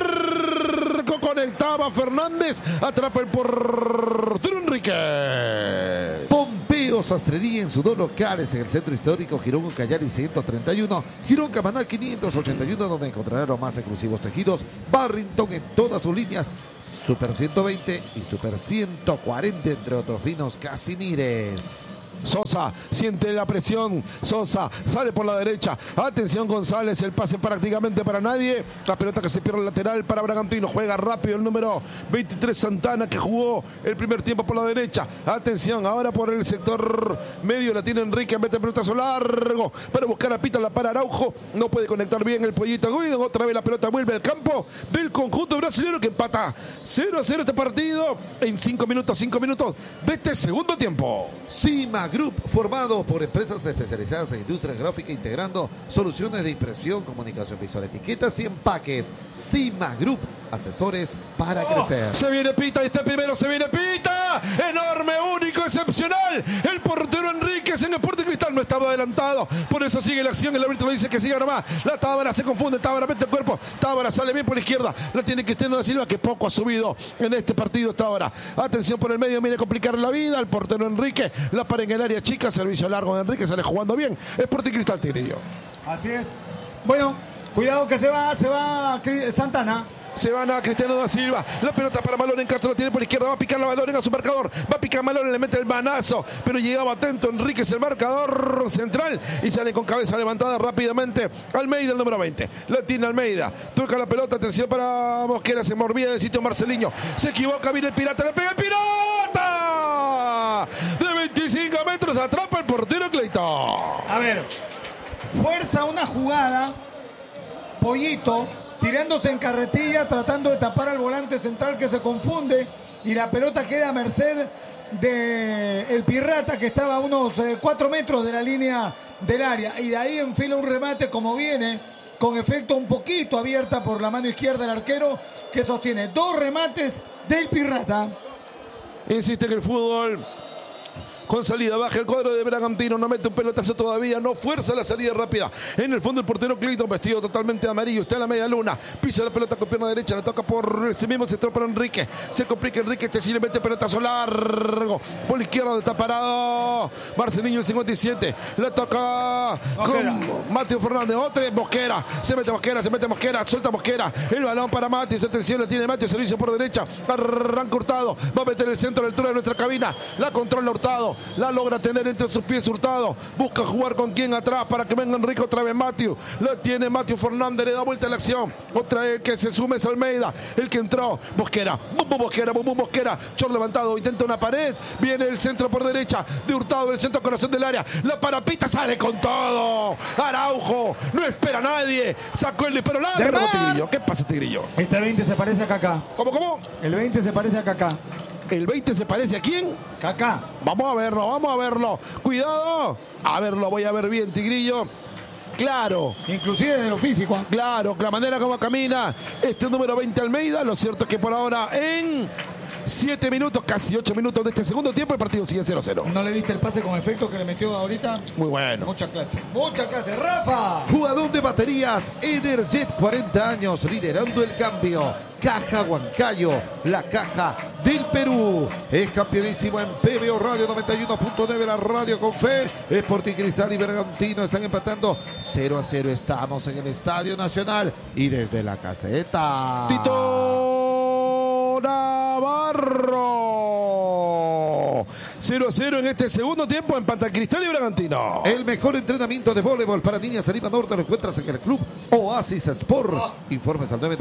Speaker 1: largo. Conectaba Fernández. Atrapa el portero Enríquez.
Speaker 2: Pompeo Sastrería en sus dos locales en el centro histórico Girón Ucayali 131, Girón Camanal 581, donde encontrará los más exclusivos tejidos Barrington en todas sus líneas, Super 120 y Super 140, entre otros finos Casimires.
Speaker 1: Sosa siente la presión. Sosa sale por la derecha. Atención González, el pase prácticamente para nadie. La pelota que se pierde lateral para Bragantino. Juega rápido el número 23 Santana, que jugó el primer tiempo por la derecha. Atención, ahora por el sector medio la tiene Enrique. Mete pelotazo largo para buscar a Pita, la para Araujo. No puede conectar bien el pollito Guido. Otra vez la pelota vuelve al campo del conjunto brasileño, que empata 0-0 este partido en 5 minutos de este segundo tiempo.
Speaker 2: Cima Group, formado por empresas especializadas en industria gráfica, integrando soluciones de impresión, comunicación visual, etiquetas y empaques. Cima Group, asesores para crecer.
Speaker 1: Se viene Pita, y este primero se viene Pita. Enorme, único, excepcional. El portero Enríquez en Sporting Cristal no estaba adelantado. Por eso sigue la acción. El árbitro dice que siga nomás. La Tábara se confunde. Tábara mete el cuerpo. Tábara sale bien por la izquierda. La tiene Cristiano da Silva, que poco ha subido en este partido Tábara. Atención por el medio. Viene a complicar la vida. El portero Enrique la para en el área chica. Servicio largo de Enrique. Sale jugando bien. Sporting Cristal, Tirillo.
Speaker 3: Así es. Bueno, cuidado que se va Santana.
Speaker 1: Se van a Cristiano da Silva. La pelota para Malón en Castro. Lo tiene por izquierda. Va a picar la Malón a su marcador. Va a picar Malón. Le mete el manazo. Pero llegaba atento Enríquez, el marcador central. Y sale con cabeza levantada rápidamente Almeida, el número 20. La tiene Almeida. Toca la pelota. Atención para Mosquera. Se morbía del sitio Marceliño. Se equivoca. Viene el Pirata. Le pega el Pirata. De 25 metros. Atrapa el portero Clayton.
Speaker 3: A ver. Fuerza una jugada. Pollito. Tirándose en carretilla, tratando de tapar al volante central, que se confunde, y la pelota queda a merced del Pirata, que estaba a unos 4 metros de la línea del área, y de ahí enfila un remate como viene, con efecto un poquito abierta por la mano izquierda del arquero, que sostiene 2 remates del Pirata.
Speaker 1: Insiste que el fútbol con salida baja el cuadro de Bragantino, no mete un pelotazo todavía, no fuerza la salida rápida. En el fondo el portero Clayton, vestido totalmente de amarillo, está en la media luna, pisa la pelota con pierna derecha, la toca por ese mismo sector para Enrique. Se complica Enrique, este sí le mete pelotazo largo. Por la izquierda está parado Marcelinho, el 57. La toca con Mateo Fernández, otra vez Mosquera. Se mete Mosquera, suelta Mosquera. El balón para Mateo, atención, la tiene Mateo, servicio por derecha. Arranca Hurtado, va a meter el centro a la altura de nuestra cabina. La controla Hurtado. La logra tener entre sus pies Hurtado. Busca jugar con quien atrás para que venga Enrique, otra vez Matthew. La tiene Matthew Fernández, le da vuelta a la acción. Otra vez que se sume es Almeida. El que entró, Mosquera. Mosquera. Chor levantado, intenta una pared. Viene el centro por derecha de Hurtado, el centro corazón del área. La parapita sale con todo. Araujo, no espera a nadie. Sacó el disparo largo, Tigrillo. ¿Qué pasa, Tigrillo?
Speaker 3: Este 20 se parece a Kaká.
Speaker 1: ¿Cómo?
Speaker 3: El 20 se parece a Kaká.
Speaker 1: ¿El 20 se parece a quién?
Speaker 3: Kaká.
Speaker 1: Vamos a verlo. Cuidado. A verlo, voy a ver bien, Tigrillo. Claro.
Speaker 3: Inclusive de lo físico.
Speaker 1: Claro, la manera como camina este número 20 Almeida. Lo cierto es que por ahora en 7 minutos, casi 8 minutos de este segundo tiempo, el partido sigue 0-0.
Speaker 3: ¿No le viste el pase con efecto que le metió ahorita?
Speaker 1: Muy bueno.
Speaker 3: Mucha clase. ¡Rafa!
Speaker 2: Jugador de baterías, Energet, 40 años, liderando el cambio. Caja Huancayo, la caja del Perú. Es campeonísimo en PBO Radio 91.9, la radio con fe. Sporting Cristal y Bragantino están empatando 0-0. Estamos en el Estadio Nacional y desde la caseta.
Speaker 1: Tito Navarro 0-0 en este segundo tiempo en Pantacristal y Bragantino.
Speaker 2: El mejor entrenamiento de voleibol para niñas en Lima Norte lo encuentras en el Club Oasis Sport. Informes al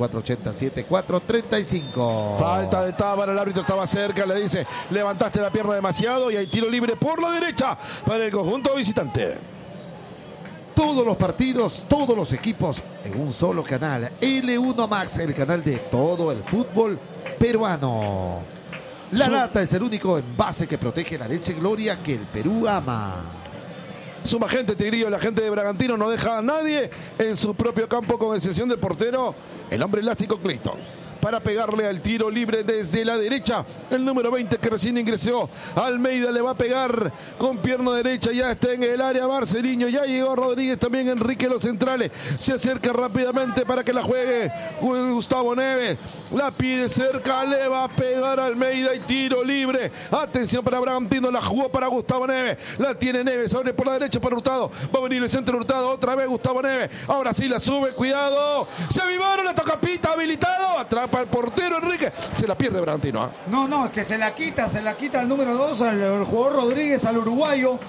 Speaker 2: 994-87-435.
Speaker 1: Falta de Tábara, el árbitro estaba cerca, le dice, levantaste la pierna demasiado y hay tiro libre por la derecha para el conjunto visitante.
Speaker 2: Todos los partidos, todos los equipos en un solo canal. L1 Max, el canal de todo el fútbol peruano. La Lata es el único envase que protege la leche Gloria que el Perú ama.
Speaker 1: Suma gente, Tigrillo, la gente de Bragantino no deja a nadie en su propio campo con excepción del portero, el hombre elástico Clayton. Para pegarle al tiro libre desde la derecha, el número 20 que recién ingresó, Almeida le va a pegar con pierna derecha, ya está en el área Marceliño, ya llegó Rodríguez también, Enrique los centrales, se acerca rápidamente para que la juegue Gustavo Neves, la pide cerca, le va a pegar Almeida y tiro libre, atención para Bragantino, la jugó para Gustavo Neves, la tiene Neves, abre por la derecha para Hurtado, va a venir el centro Hurtado, otra vez Gustavo Neves, ahora sí la sube, cuidado, se avivaron, la toca Pita, habilitado, atrapa al portero Enrique, se la pierde Bragantino.
Speaker 3: No, que se la quita el número 2 al jugador Rodríguez, al uruguayo.